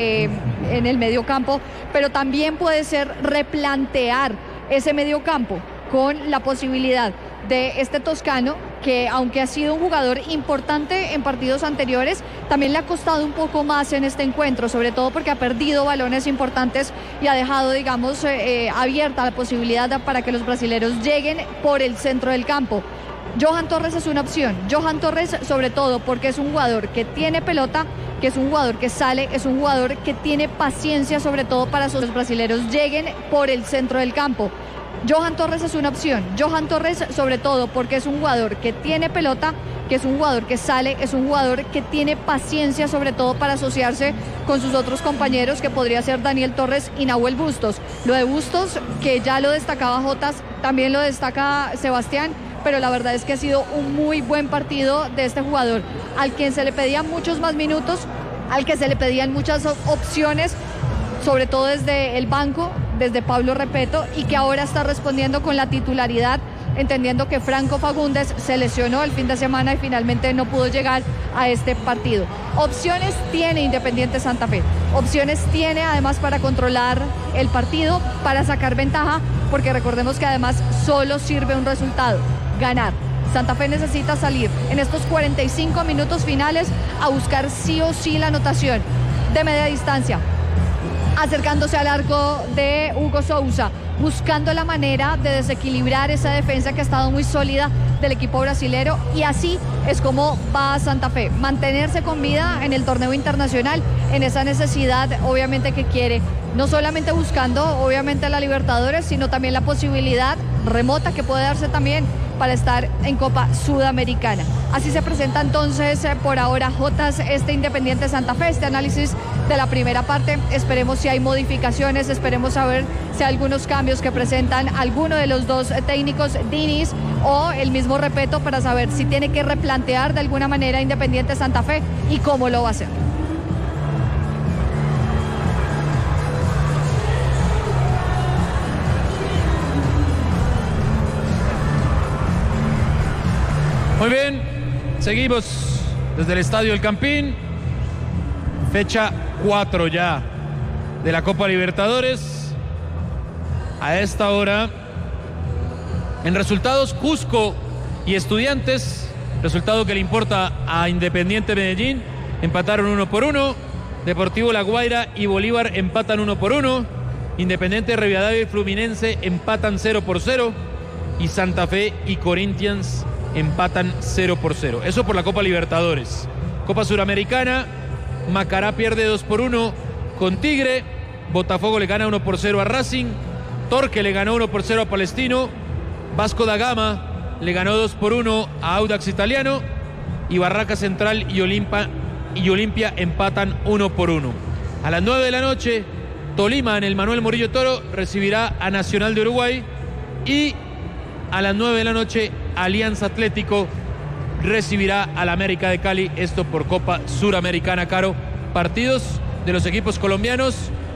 en el medio campo, pero también puede ser replantear ese medio campo con la posibilidad de este toscano, que aunque ha sido un jugador importante en partidos anteriores, también le ha costado un poco más en este encuentro, sobre todo porque ha perdido balones importantes y ha dejado, digamos, abierta la posibilidad para que los brasileños lleguen por el centro del campo. Johan Torres es una opción, Johan Torres sobre todo porque es un jugador que tiene pelota, que es un jugador que sale, es un jugador que tiene paciencia, sobre todo para que los brasileños lleguen por el centro del campo. Johan Torres es una opción, Johan Torres sobre todo porque es un jugador que tiene pelota, que es un jugador que sale, es un jugador que tiene paciencia, sobre todo para asociarse con sus otros compañeros, que podría ser Daniel Torres y Nahuel Bustos. Lo de Bustos, que ya lo destacaba Jotas, también lo destaca Sebastián, pero la verdad es que ha sido un muy buen partido de este jugador, al quien se le pedían muchos más minutos, al que se le pedían muchas opciones, sobre todo desde el banco, desde Pablo Repeto, y que ahora está respondiendo con la titularidad, entendiendo que Franco Fagundes se lesionó el fin de semana y finalmente no pudo llegar a este partido. Opciones tiene Independiente Santa Fe, opciones tiene además para controlar el partido, para sacar ventaja, porque recordemos que además solo sirve un resultado, ganar. Santa Fe necesita salir en estos 45 minutos finales a buscar sí o sí la anotación de media distancia, acercándose al arco de Hugo Sousa, buscando la manera de desequilibrar esa defensa que ha estado muy sólida del equipo brasilero, y así es como va Santa Fe, mantenerse con vida en el torneo internacional, en esa necesidad obviamente que quiere, no solamente buscando obviamente a la Libertadores, sino también la posibilidad remota que puede darse también para estar en Copa Sudamericana. Así se presenta entonces por ahora Jotas, este Independiente Santa Fe, este análisis de la primera parte. Esperemos si hay modificaciones, esperemos saber si hay algunos cambios que presentan alguno de los dos técnicos, Diniz o el mismo Repeto, para saber si tiene que replantear de alguna manera Independiente Santa Fe y cómo lo va a hacer. Muy bien, seguimos desde el Estadio El Campín. Fecha 4 ya de la Copa Libertadores. A esta hora, en resultados, Cusco y Estudiantes, resultado que le importa a Independiente Medellín, empataron 1-1. Deportivo La Guaira y Bolívar empatan 1-1. Independiente Rivadavia y Fluminense empatan 0-0. Y Santa Fe y Corinthians empatan 0-0. Eso por la Copa Libertadores. Copa Suramericana, Macará pierde 2-1 con Tigre. Botafogo le gana 1-0 a Racing. Torque le ganó 1-0 a Palestino. Vasco da Gama le ganó 2-1 a Audax Italiano. Y Barraca Central y Olimpia empatan 1-1. A las 9 de la noche, Tolima en el Manuel Murillo Toro recibirá a Nacional de Uruguay. Y a las 9 de la noche, Alianza Atlético recibirá al América de Cali. Esto por Copa Suramericana, Caro. Partidos de los equipos colombianos.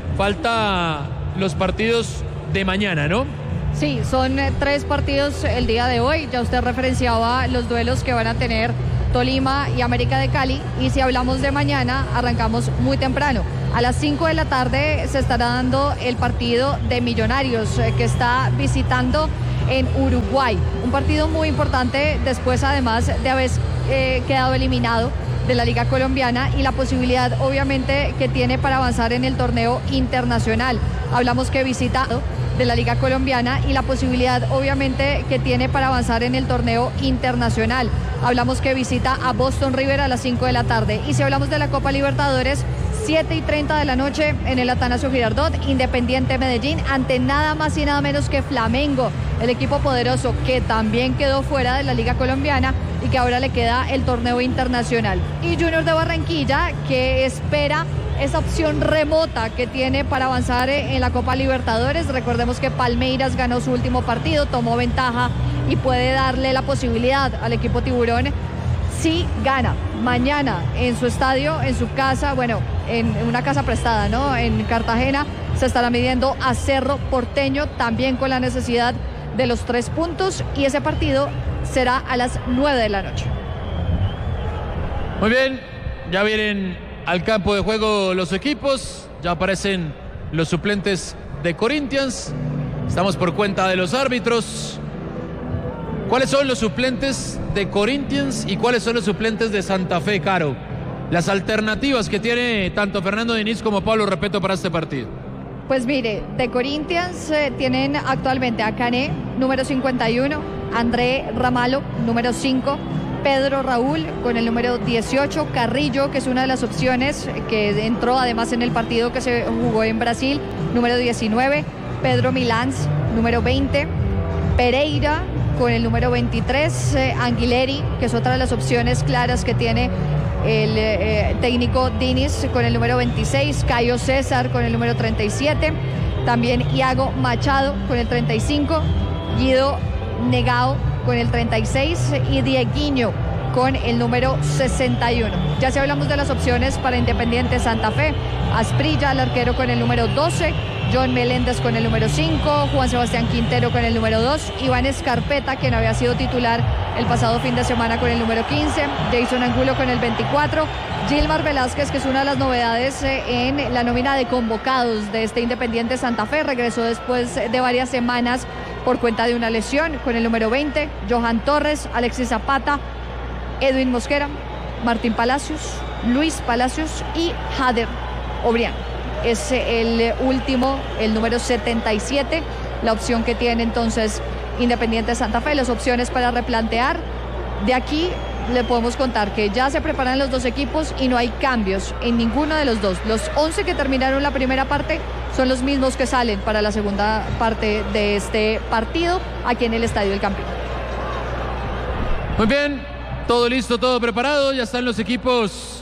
Falta los partidos de mañana, ¿no? Sí, son 3 partidos el día de hoy. Ya usted referenciaba los duelos que van a tener Tolima y América de Cali. Y si hablamos de mañana, arrancamos muy temprano. A las 5 de la tarde se estará dando el partido de Millonarios, que está visitando en Uruguay. Un partido muy importante después, además de haber quedado eliminado de la Liga Colombiana y la posibilidad, obviamente, que tiene para avanzar en el torneo internacional. Hablamos que visita de la Liga Colombiana y la posibilidad, obviamente, que tiene para avanzar en el torneo internacional. Hablamos que visita a Boston River a las 5 de la tarde. Y si hablamos de la Copa Libertadores, 7:30 de la noche en el Atanasio Girardot, Independiente Medellín ante nada más y nada menos que Flamengo, el equipo poderoso que también quedó fuera de la Liga Colombiana y que ahora le queda el torneo internacional. Y Junior de Barranquilla, que espera esa opción remota que tiene para avanzar en la Copa Libertadores. Recordemos que Palmeiras ganó su último partido, tomó ventaja y puede darle la posibilidad al equipo tiburón si gana mañana en su estadio, en su casa, bueno, en una casa prestada, ¿no? En Cartagena se estará midiendo a Cerro Porteño, también con la necesidad de los 3 puntos, y ese partido será a las 9 de la noche. Muy bien, ya vienen al campo de juego los equipos, ya aparecen los suplentes de Corinthians, estamos por cuenta de los árbitros. ¿Cuáles son los suplentes de Corinthians y cuáles son los suplentes de Santa Fe, Caro? Las alternativas que tiene tanto Fernando Diniz como Pablo Repeto para este partido. Pues mire, de Corinthians tienen actualmente a Cané, número 51, André Ramalo, número 5, Pedro Raúl con el número 18, Carrillo, que es una de las opciones que entró además en el partido que se jugó en Brasil, número 19, Pedro Milans, número 20, Pereira con el número 23, Anguileri, que es otra de las opciones claras que tiene el técnico Diniz, con el número 26, Cayo César con el número 37, también Iago Machado con el 35, Guido Negao con el 36 y Dieguinho con el número 61. Ya si hablamos de las opciones para Independiente Santa Fe, Asprilla, el arquero, con el número 12, John Meléndez con el número 5, Juan Sebastián Quintero con el número 2, Iván Escarpeta, quien había sido titular el pasado fin de semana, con el número 15, Jason Angulo con el 24, Gilmar Velázquez, que es una de las novedades en la nómina de convocados de este Independiente Santa Fe, regresó después de varias semanas por cuenta de una lesión, con el número 20, Johan Torres, Alexis Zapata, Edwin Mosquera, Martín Palacios, Luis Palacios y Jader Obrián. Es el último, el número 77, la opción que tiene entonces Independiente Santa Fe. Las opciones para replantear, de aquí le podemos contar que ya se preparan los dos equipos y no hay cambios en ninguno de los dos. Los 11 que terminaron la primera parte son los mismos que salen para la segunda parte de este partido aquí en el Estadio del Campín. Muy bien, todo listo, todo preparado, ya están los equipos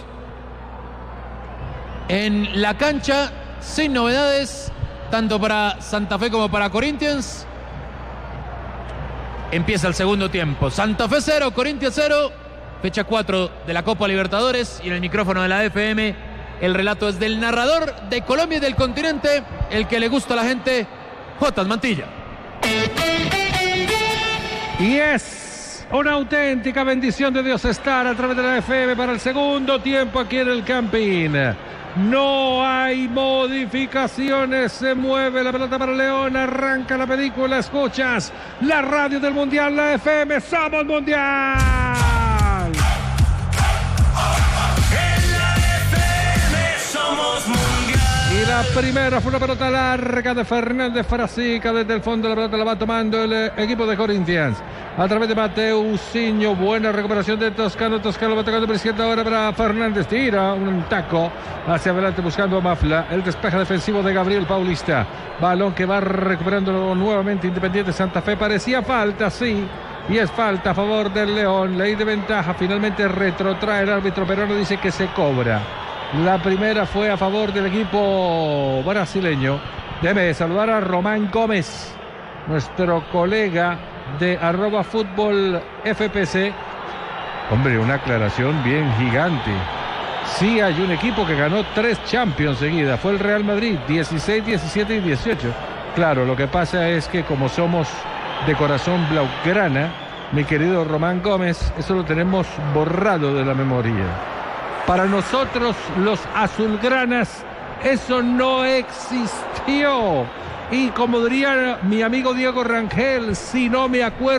en la cancha, sin novedades, tanto para Santa Fe como para Corinthians. Empieza el segundo tiempo. Santa Fe 0, Corinthians 0, fecha 4 de la Copa Libertadores, y en el micrófono de la FM el relato es del narrador de Colombia y del continente, el que le gusta a la gente, Jotas Mantilla. Y es una auténtica bendición de Dios estar a través de la FM para el segundo tiempo aquí en el Campín. No hay modificaciones, se mueve la pelota para León, arranca la película, escuchas la radio del Mundial, la FM, ¡somos Mundial! En la FM somos mundial. Y la primera fue una pelota larga de Fernández Frasica, desde el fondo la pelota la va tomando el equipo de Corinthians. A través de Mateusinho, buena recuperación de Toscano va tocando por izquierda ahora para Fernández, tira un taco hacia adelante buscando a Mafla, el despeje defensivo de Gabriel Paulista, balón que va recuperando nuevamente Independiente Santa Fe, parecía falta, sí, y es falta a favor del León, ley de ventaja, finalmente retrotrae el árbitro peruano, dice que se cobra. La primera fue a favor del equipo brasileño. Déjeme saludar a Román Gómez, nuestro colega de @fútbol FPC. Hombre, una aclaración bien gigante. Sí, hay un equipo que ganó 3 Champions seguidas. Fue el Real Madrid, 16, 17 y 18. Claro, lo que pasa es que como somos de corazón blaugrana, mi querido Román Gómez, eso lo tenemos borrado de la memoria. Para nosotros, los azulgranas, eso no existió. Y como diría mi amigo Diego Rangel, si no me acuerdo